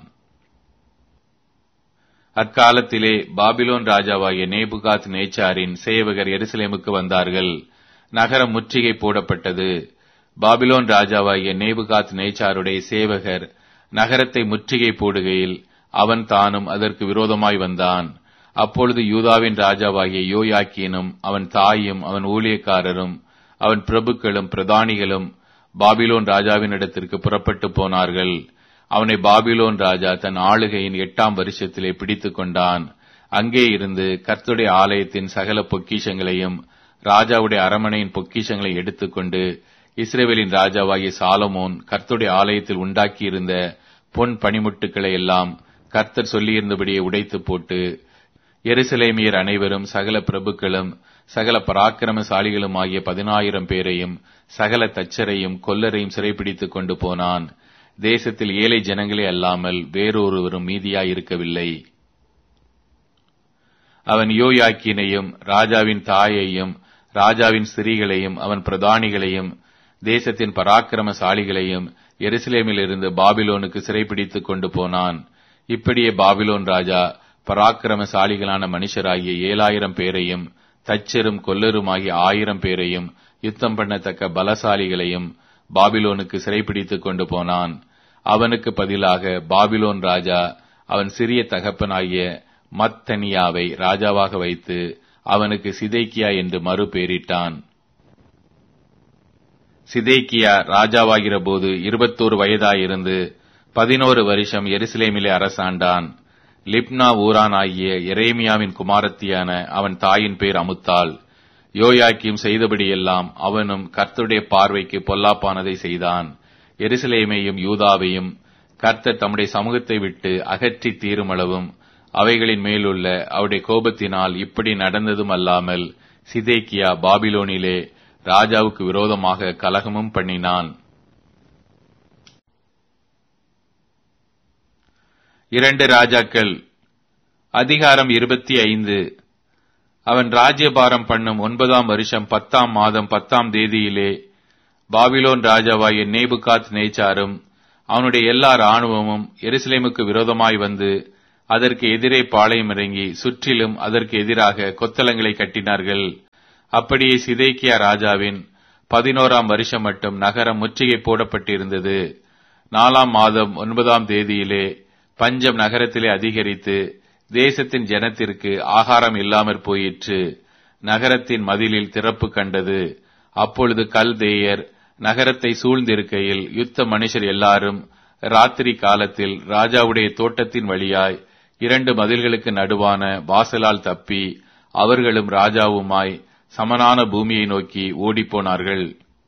அக்காலத்திலே பாபிலோன் ராஜாவாகிய நேபுகாத் நேச்சாரின் சேவகர் எருசலேமுக்கு வந்தார்கள். நகரம் முற்றுகை போடப்பட்டது. பாபிலோன் ராஜாவாகிய நேபுகாத் நேச்சாருடைய சேவகர் நகரத்தை முற்றுகை போடுகையில் அவன் தானும் அதற்கு விரோதமாய் வந்தான். அப்பொழுது யூதாவின் ராஜாவாகிய யோயாக்கீனும் அவன் தாயும் அவன் ஊழியக்காரரும் அவன் பிரபுக்களும் பிரதானிகளும் பாபிலோன் ராஜாவினிடத்திற்கு புறப்பட்டு போனார்கள். அவனை பாபிலோன் ராஜா தன் ஆளுகையின் எட்டாம் வருஷத்திலே பிடித்துக் கொண்டான். அங்கே இருந்து கர்த்தருடைய ஆலயத்தின் சகல பொக்கிஷங்களையும் ராஜாவுடைய அரமனையின் பொக்கிஷங்களை எடுத்துக்கொண்டு இஸ்ரவேலின் ராஜாவாகிய சாலமோன் கர்த்தருடைய ஆலயத்தில் உண்டாக்கியிருந்த பொன் பணிமுட்டுக்களை எல்லாம் கர்த்தர் சொல்லியிருந்தபடியே உடைத்து போட்டு எருசலேமியர் அனைவரும் சகல பிரபுக்களும் சகல பராக்கிரமசாலிகளும் ஆகிய பதினாயிரம் பேரையும் சகல தச்சரையும் கொல்லரையும் சிறைப்பிடித்துக் கொண்டு போனான். தேசத்தில் ஏழை ஜனங்களே அல்லாமல் வேறொருவரும் மீதியாயிருக்கவில்லை. அவன் யோயாக்கீனையும் ராஜாவின் தாயையும் ராஜாவின் ஸ்திரீகளையும் அவன் பிரதானிகளையும் தேசத்தின் பராக்கிரமசாலிகளையும் எருசலேமிலிருந்து பாபிலோனுக்கு சிறைப்பிடித்துக் கொண்டு போனான். இப்படியே பாபிலோன் ராஜா பராக்கிரமசாலிகளான மனுஷராகிய ஏழாயிரம் பேரையும் தச்சரும் கொல்லருமாகிய ஆயிரம் பேரையும் யுத்தம் பண்ணத்தக்க பலசாலிகளையும் பாபிலோனுக்கு சிறைப்பிடித்துக் கொண்டு போனான். அவனுக்கு பதிலாக பாபிலோன் ராஜா அவன் சிறிய தகப்பனாகிய மத்தனியாவை ராஜாவாக வைத்து அவனுக்கு சிதேக்கியா என்று மறு பெயரிட்டான். சிதேக்கியா ராஜாவாகிற போது இருபத்தோரு வயதாயிருந்து பதினோரு வருஷம் எருசலேமிலே அரசாண்டான். லிப்னா ஊரானாகிய எரேமியாவின் குமாரத்தியான அவன் தாயின் பேர் அமுத்தாள். யோயாக்கீம் செய்தபடியெல்லாம் அவனும் கர்த்தருடைய பார்வைக்கு பொல்லாப்பானதை செய்தான். எருசலேமையும் யூதாவையும் கர்த்தர் தம்முடைய சமூகத்தை விட்டு அகற்றி தீருமளவும் அவைகளின் மேலுள்ள அவருடைய கோபத்தினால் இப்படி நடந்ததும் அல்லாமல் சிதேக்கியா பாபிலோனிலே ராஜாவுக்கு விரோதமாக கலகமும் பண்ணினான். இரண்டு ராஜாக்கள் அதிகாரம் இருபத்தி ஐந்து. அவன் ராஜ்யபாரம் பண்ணும் ஒன்பதாம் வருஷம் பத்தாம் மாதம் பத்தாம் தேதியிலே பாபிலோன் ராஜாவாகிய நேபுகாத் நேச்சாரும் அவனுடைய எல்லா இராணுவமும் எருசலேமுக்கு விரோதமாய் வந்து அதற்கு எதிரே பாளையம் இறங்கி சுற்றிலும் அதற்கு எதிராக கொத்தளங்களை கட்டினார்கள். அப்படியே சிதேக்கியா ராஜாவின் பதினோராம் வருஷம் மட்டும் நகரம் முற்றுகை போடப்பட்டிருந்தது. நாலாம் மாதம் ஒன்பதாம் தேதியிலே பஞ்சம் நகரத்திலே அதிகரித்து தேசத்தின் ஜனத்திற்கு ஆகாரம் இல்லாமற் போயிற்று. நகரத்தின் மதிலில் திறப்பு கண்டது. அப்பொழுது கல்தேயர் நகரத்தை சூழ்ந்திருக்கையில் யுத்த மனுஷர் எல்லாரும் ராத்திரி காலத்தில் ராஜாவுடைய தோட்டத்தின் வழியாய் இரண்டு மதில்களுக்கு நடுவான வாசலால் தப்பி அவர்களும் ராஜாவுமாய் சமனான பூமியை நோக்கி ஓடிப்போனார்கள்.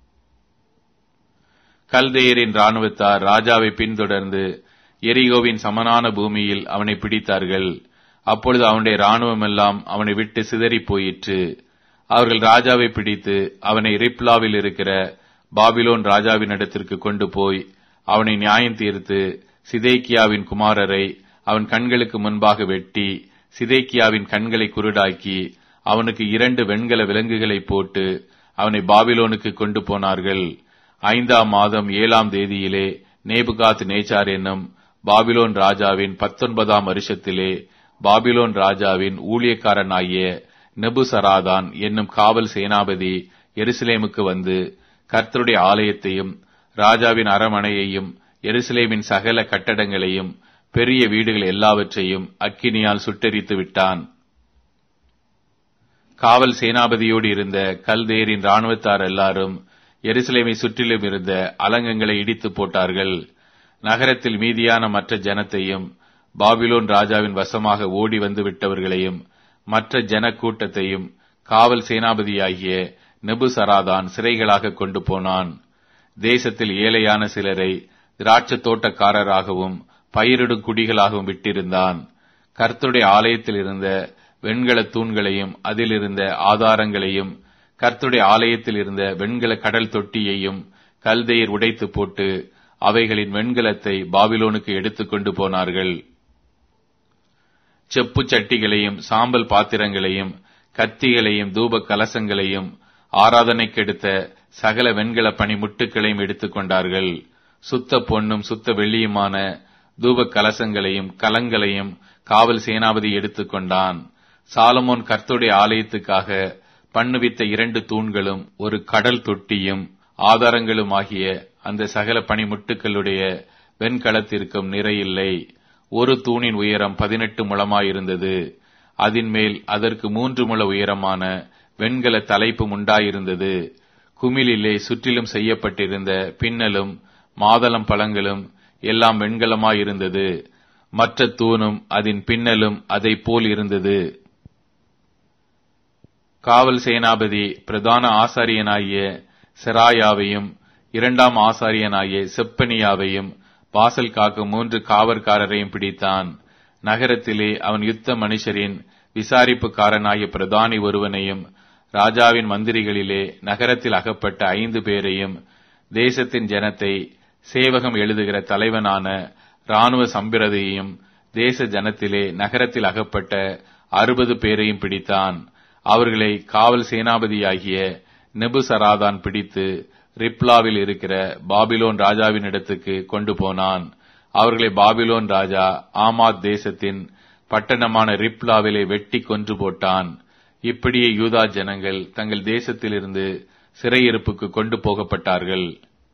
கல்தேயரின் இராணுவத்தார் ராஜாவை பின்தொடர்ந்து எரிகோவின் சமனான பூமியில் அவனை பிடித்தார்கள். அப்பொழுது அவனுடைய இராணுவமெல்லாம் அவனை விட்டு சிதறி போயிற்று. அவர்கள் ராஜாவை பிடித்து அவனை ரிப்லாவில் இருக்கிற பாபிலோன் ராஜாவினிடத்திற்கு கொண்டு போய் அவனை நியாயம் தீர்த்து சிதேக்கியாவின் குமாரரை அவன் கண்களுக்கு முன்பாக வெட்டி சிதேக்கியாவின் கண்களை குருடாக்கி அவனுக்கு இரண்டு வெண்கல விலங்குகளை போட்டு அவனை பாபிலோனுக்கு கொண்டு போனார்கள். ஐந்தாம் மாதம் ஏழாம் தேதியிலே நேபுகாத் நேச்சார் என்னும் பாபிலோன் ராஜாவின் பத்தொன்பதாம் வருஷத்திலே பாபிலோன் ராஜாவின் ஊழியக்காரனாகிய நெபுசராதான் என்னும் காவல் சேனாபதி எருசலேமுக்கு வந்து கர்த்தருடைய ஆலயத்தையும் ராஜாவின் அரமனையையும் எருசலேமின் சகல கட்டடங்களையும் பெரிய வீடுகள் எல்லாவற்றையும் அக்கினியால் சுட்டெரித்து விட்டான். காவல் சேனாபதியோடு இருந்த கல்தேரின் இராணுவத்தார் எல்லாரும் எருசலேமை சுற்றிலும் இருந்த அலங்கங்களை இடித்து போட்டார்கள். நகரத்தில் மீதியான மற்ற ஜனத்தையும் பாபிலோன் ராஜாவின் வசமாக ஓடி வந்து விட்டவர்களையும் மற்ற ஜன கூட்டத்தையும் காவல் சேனாபதியாகிய நெபுசராதான் சிறைகளாக கொண்டு போனான். தேசத்தில் ஏழையான சிலரை திராட்சை தோட்டக்காரராகவும் பயிரிடும் குடிகளாகவும் விட்டிருந்தான். கர்த்தருடைய ஆலயத்தில் இருந்த வெண்கல தூண்களையும் அதிலிருந்த ஆதாரங்களையும் கர்த்தருடைய ஆலயத்தில் இருந்த வெண்கல கடல் தொட்டியையும் கல்தேயர் உடைத்து போட்டு அவைகளின் வெண்கலத்தை பாபிலோனுக்கு எடுத்துக்கொண்டு போனார்கள். செப்பு சட்டிகளையும் சாம்பல் பாத்திரங்களையும் கத்திகளையும் தூப கலசங்களையும் ஆராதனைக்கெடுத்த சகல வெண்கல பனிமுட்டுகளையும் எடுத்துக் கொண்டார்கள். சுத்த பொன்னும் சுத்த வெள்ளியுமான தூப கலசங்களையும் கலங்களையும் காவல் சேனாபதி எடுத்துக் கொண்டான். சாலமோன் கர்த்தருடைய ஆலயத்துக்காக பண்ணுவித்த இரண்டு தூண்களும் ஒரு கடல் தொட்டியும் ஆதாரங்களும் ஆகிய அந்த சகல பனிமுட்டுக்களுடைய வெண்கலத்திற்கும் நிறையில்லை. ஒரு தூணின் உயரம் பதினெட்டு முழமாயிருந்தது. அதன் மேல் அதற்கு மூன்று முழ உயரமான வெண்கல தலைப்பும் உண்டாயிருந்தது. குமிழிலே சுற்றிலும் செய்யப்பட்டிருந்த பின்னலும் மாதளம் பழங்களும் எல்லாம் வெண்கலமாயிருந்தது. மற்ற தூணும் அதன் பின்னலும் அதை போல் இருந்தது. காவல் சேனாபதி பிரதான ஆசாரியனாகிய செராயாவையும் இரண்டாம் ஆசாரியனாகிய செப்பனியாவையும் வாசல் காக்கும் மூன்று காவற்காரரையும் பிடித்தான். நகரத்திலே அவன் யுத்த மனுஷரின் விசாரிப்புக்காரனாகிய பிரதானி ஒருவனையும் ராஜாவின் மந்திரிகளிலே நகரத்தில் அகப்பட்ட ஐந்து பேரையும் தேசத்தின் ஜனத்தை சேவகம் எழுதுகிற தலைவனான இராணுவ சம்பிரதியையும் தேச ஜனத்திலே நகரத்தில் அகப்பட்ட அறுபது பேரையும் பிடித்தான். அவர்களை காவல் சேனாபதியாகிய நெபுசராதான் பிடித்து ரிப்லாவில் இருக்கிற பாபிலோன் ராஜாவினிடத்துக்கு கொண்டு போனான். அவர்களை பாபிலோன் ராஜா ஆமாத் தேசத்தின் பட்டணமான ரிப்லாவிலே வெட்டி கொன்று போட்டான். இப்படியே யூதா ஜனங்கள் தங்கள் தேசத்திலிருந்து சிறையிருப்புக்கு கொண்டு போகப்பட்டார்கள்.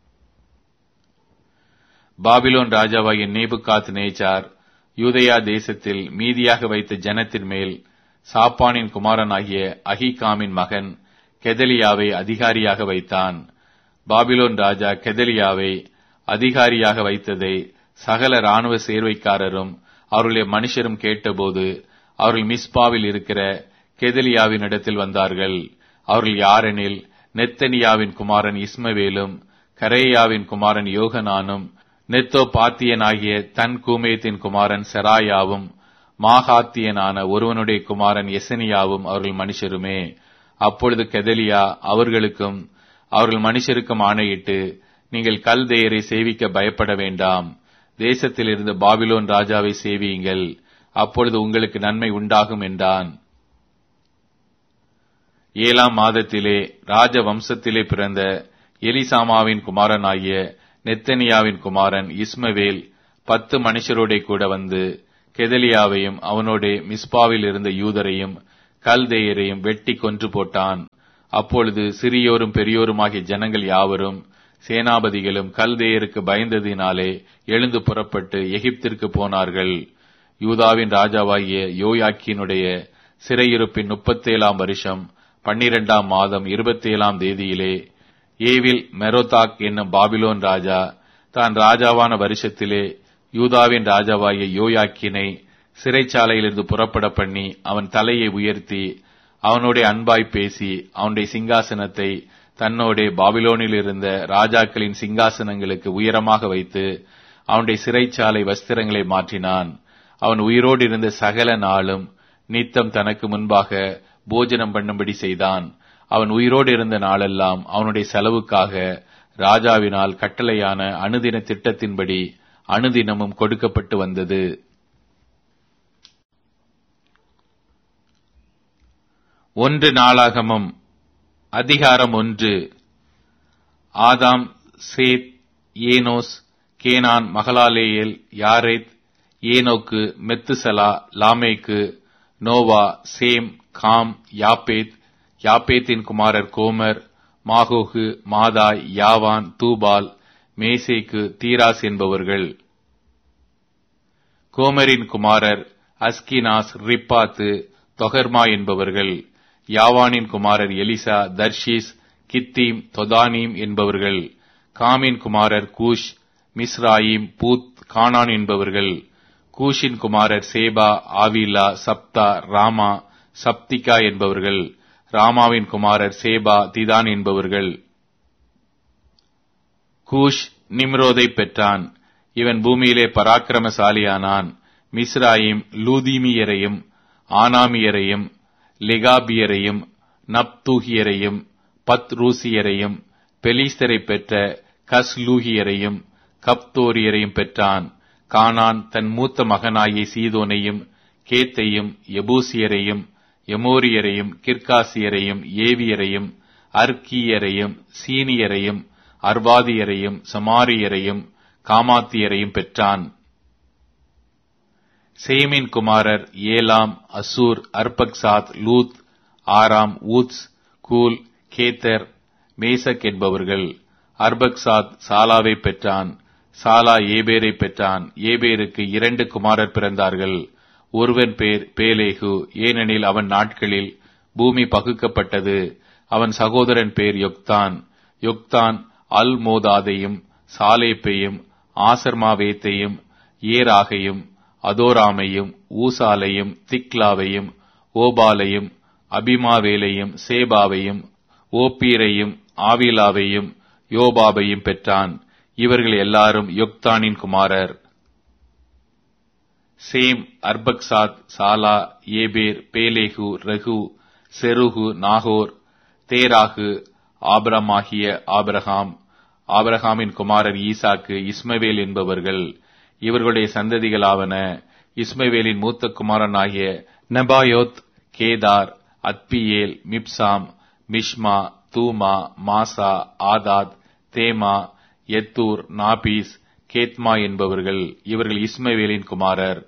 பாபிலோன் ராஜாவாகிய நேபுகாத் நேச்சார் யூதேயா தேசத்தில் மீதியாக வைத்த ஜனத்தின் மேல் சாப்பானின் குமாரனாகிய அகிகாமின் மகன் கெதலியாவை அதிகாரியாக வைத்தான். பாபிலோன் ராஜா கெதலியாவை அதிகாரியாக வைத்ததை சகல இராணுவ சேர்வைக்காரரும் அவர்களுடைய மனுஷரும் கேட்டபோது அவர்கள் மிஸ்பாவில் இருக்கிற கெதலியாவின் இடத்தில் வந்தார்கள். அவர்கள் யாரெனில் நெத்தனியாவின் குமாரன் இஸ்மவேலும் கரேயாவின் குமாரன் யோகனானும் நெத்தோ பாத்தியனாகிய தன் கூமேத்தின் குமாரன் செராயாவும் மாகாத்தியனான ஒருவனுடைய குமாரன் எசனியாவும் அவர்கள் மனுஷருமே. அப்பொழுது கெதலியா அவர்களுக்கும் அவர்கள் மனுஷருக்கும் ஆணையிட்டு, நீங்கள் கல்தேயரை சேவிக்க பயப்பட வேண்டாம், தேசத்திலிருந்து பாபிலோன் ராஜாவை சேவியுங்கள், அப்பொழுது உங்களுக்கு நன்மை உண்டாகும் என்றான். ஏழாம் மாதத்திலே ராஜ வம்சத்திலே பிறந்த எலிசாமாவின் குமாரனாகிய நெத்தனியாவின் குமாரன் இஸ்மவேல் பத்து மனுஷரோடே கூட வந்து கெதலியாவையும் அவனோடே மிஸ்பாவில் இருந்த யூதரையும் கல்தேயரையும் வெட்டி கொன்று போட்டான். அப்பொழுது சிறியோரும் பெரியோருமாகிய ஜனங்கள் யாவரும் சேனாபதிகளும் கல்தேயருக்கு பயந்ததினாலே எழுந்து புறப்பட்டு எகிப்திற்கு போனார்கள். யூதாவின் ராஜாவாகிய யோயாக்கீனுடைய சிறையிருப்பின் முப்பத்தேழாம் வருஷம் பன்னிரெண்டாம் மாதம் இருபத்தேழாம் தேதியிலே ஏவில் மெரோதாக் என்னும் பாபிலோன் ராஜா தான் ராஜாவான வருஷத்திலே யூதாவின் ராஜாவாகிய யோயாக்கினை சிறைச்சாலையிலிருந்து புறப்பட பண்ணி அவன் தலையை உயர்த்தி அவனுடைய அன்பாய் பேசி அவனுடைய சிங்காசனத்தை தன்னோடே பாபிலோனில் இருந்த ராஜாக்களின் சிங்காசனங்களுக்கு உயரமாக வைத்து அவனுடைய சிறைச்சாலை வஸ்திரங்களை மாற்றினான். அவன் உயிரோடு இருந்த சகல நாளும் நித்தம் தனக்கு முன்பாக போஜனம் பண்ணும்படி செய்தான். அவன் உயிரோடு இருந்த நாளெல்லாம் அவனுடைய செலவுக்காக ராஜாவினால் கட்டளையான அனுதின திட்டத்தின்படி அனுதினமும் கொடுக்கப்பட்டு வந்தது. ஒன்று நாளாகமம் அதிகாரம் ஒன்று. ஆதாம், சேத், ஏனோஸ், கேனான், மகலாலேயேல், யாரேத், ஏனோக்கு, மெத்துசலா, லாமேக்கு, நோவா, சேம், காம், யாப்பேத், யாப்பேத்தின் குமாரர் கோமர், மாகோகு, மாதாய், யாவான், தூபால், மேசேக்கு, தீராஸ் என்பவர்கள். கோமரின் குமாரர் அஸ்கினாஸ், ரிப்பாத்து, தொகர்மா என்பவர்கள். யாவானின் குமாரர் எலிசா, தர்ஷீஸ், கித்தீம், தொதானீம் என்பவர்கள். காமின் குமாரர் கூஷ், மிஸ்ராயிம், பூத், கானான் என்பவர்கள். கூஷின் குமாரர் சேபா, ஆவிலா, சப்தா, ராமா, சப்திகா என்பவர்கள். ராமாவின் குமாரர் சேபா, திதான் என்பவர்கள். கூஷ் நிம்ரோதை பெற்றான். இவன் பூமியிலே பராக்கிரமசாலியானான். மிஸ்ராயிம் லூதீமியரையும் ஆனாமியரையும் லெகாபியரையும் நப்தூகியரையும் பத்ரூசியரையும் பெலிஸ்தரை பெற்ற கஸ்லூகியரையும் கப்தோரியரையும் பெற்றான். கானான் தன் மூத்த மகனாகிய சீதோனையும் கேத்தையும் எபூசியரையும் எமோரியரையும் கிர்காசியரையும் ஏவியரையும் அர்க்கியரையும் சீனியரையும் அர்வாதியரையும் சமாரியரையும் காமாத்தியரையும் பெற்றான். சேமின் குமாரர் ஏலாம், அசூர், அர்பக்சாத், லூத், ஆராம், ஊத்ஸ், கூல், கேத்தர், மேசக் என்பவர்கள். அர்பக்சாத் சாலாவை பெற்றான். சாலா ஏபேரை பெற்றான். ஏபேருக்கு இரண்டு குமாரர் பிறந்தார்கள். ஒருவன் பேர் பேலேகு, ஏனெனில் அவன் நாட்களில் பூமி பகுக்கப்பட்டது. அவன் சகோதரன் பேர் யொக்தான். யொக்தான் அல் மோதாதையும் சாலேப்பையும் ஆசர்மாவேத்தையும் ஏராகையும் அதோராமையும் ஊசாலையும் திக்லாவையும் ஓபாலையும் அபிமாவேலையும் சேபாவையும் ஓப்பீரையும் ஆவிலாவையும் யோபாபையும் பெற்றான். இவர்கள் எல்லாரும் யொக்தானின் குமாரர். சேம், அர்பக்சாத், சாலா, ஏபேர், பேலேகு, ரகு, செருகு, நாகோர், தேராகு, ஆபிரமாகிய ஆபிரகாம். ஆபிரகாமின் குமாரர் ஈசாக்கு, இஸ்மவேல் என்பவர்கள். இவர்களுடைய சந்ததிகளாவன: இஸ்மவேலின் மூத்த குமாரனாகிய நெபாயோத், கேதார், அத்பியேல், மிப்சாம், மிஷ்மா, தூமா, மாசா, ஆதாத், தேமா, எத்தூர், நாபீஸ், கேத்மா என்பவர்கள். இவர்கள் இஸ்மவேலின் குமாரர்.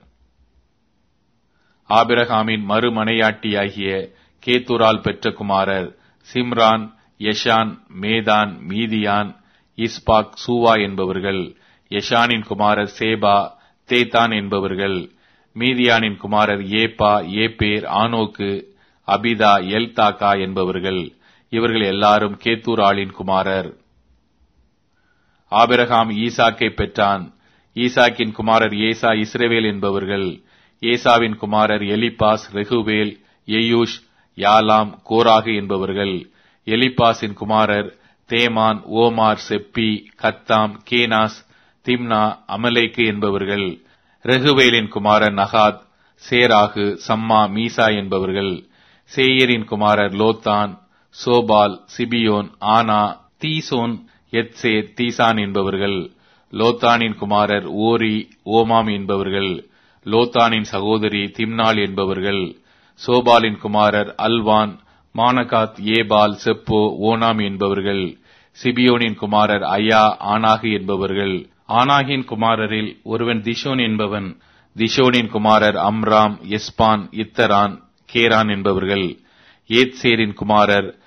ஆபிரகாமின் மறுமனையாட்டியாகிய கேத்தூரால் பெற்ற குமாரர் சிம்ரான், யஷான், மேதான், மீதியான், இஸ்பாக், சூவா என்பவர்கள். யஷானின் குமாரர் சேபா, தேதான் என்பவர்கள். மீதியானின் குமாரர் ஏப்பா, ஏப்பேர், ஆனோக்கு, அபிதா, எல்தாக்கா என்பவர்கள். இவர்கள் எல்லாரும் கேத்தூராளின் குமாரர். ஆபிரகாம் ஈசாக்கை பெற்றான். ஈசாக்கின் குமாரர் ஏசா, இஸ்ரவேல் என்பவர்கள். ஏசாவின் குமாரர் எலிப்பாஸ், ரெகுவேல், எயூஷ், யாலாம், கோராகு என்பவர்கள். எலிப்பாசின் குமாரர் தேமான், ஓமார், செப்பி, கத்தாம், கேனாஸ், திம்னா, அமலேக்கு என்பவர்கள். ரெகுவேலின் குமாரர் நகாத், சேராகு, சம்மா, மீசா என்பவர்கள். சேயரின் குமாரர் லோத்தான், சோபால், சிபியோன், ஆனா, தீசோன், எத்சே, தீசான் என்பவர்கள். லோத்தானின் குமாரர் ஓரி, ஓமாம் என்பவர்கள். லோத்தானின் சகோதரி திம்னாள் என்பவர்கள். சோபாலின் குமாரர் அல்வான், மானகாத், ஏபால், செப்போ, ஓனாம் என்பவர்கள். சிபியோனின் குமாரர் ஐயா, ஆனாகு என்பவர்கள். ஆனாகின் குமாரரில் ஒருவன் திஷோன் என்பவன். திஷோனின் குமாரர் அம்ராம், எஸ்பான், இத்தரான், கேரான் என்பவர்கள். ஏத்சேரின் குமாரர்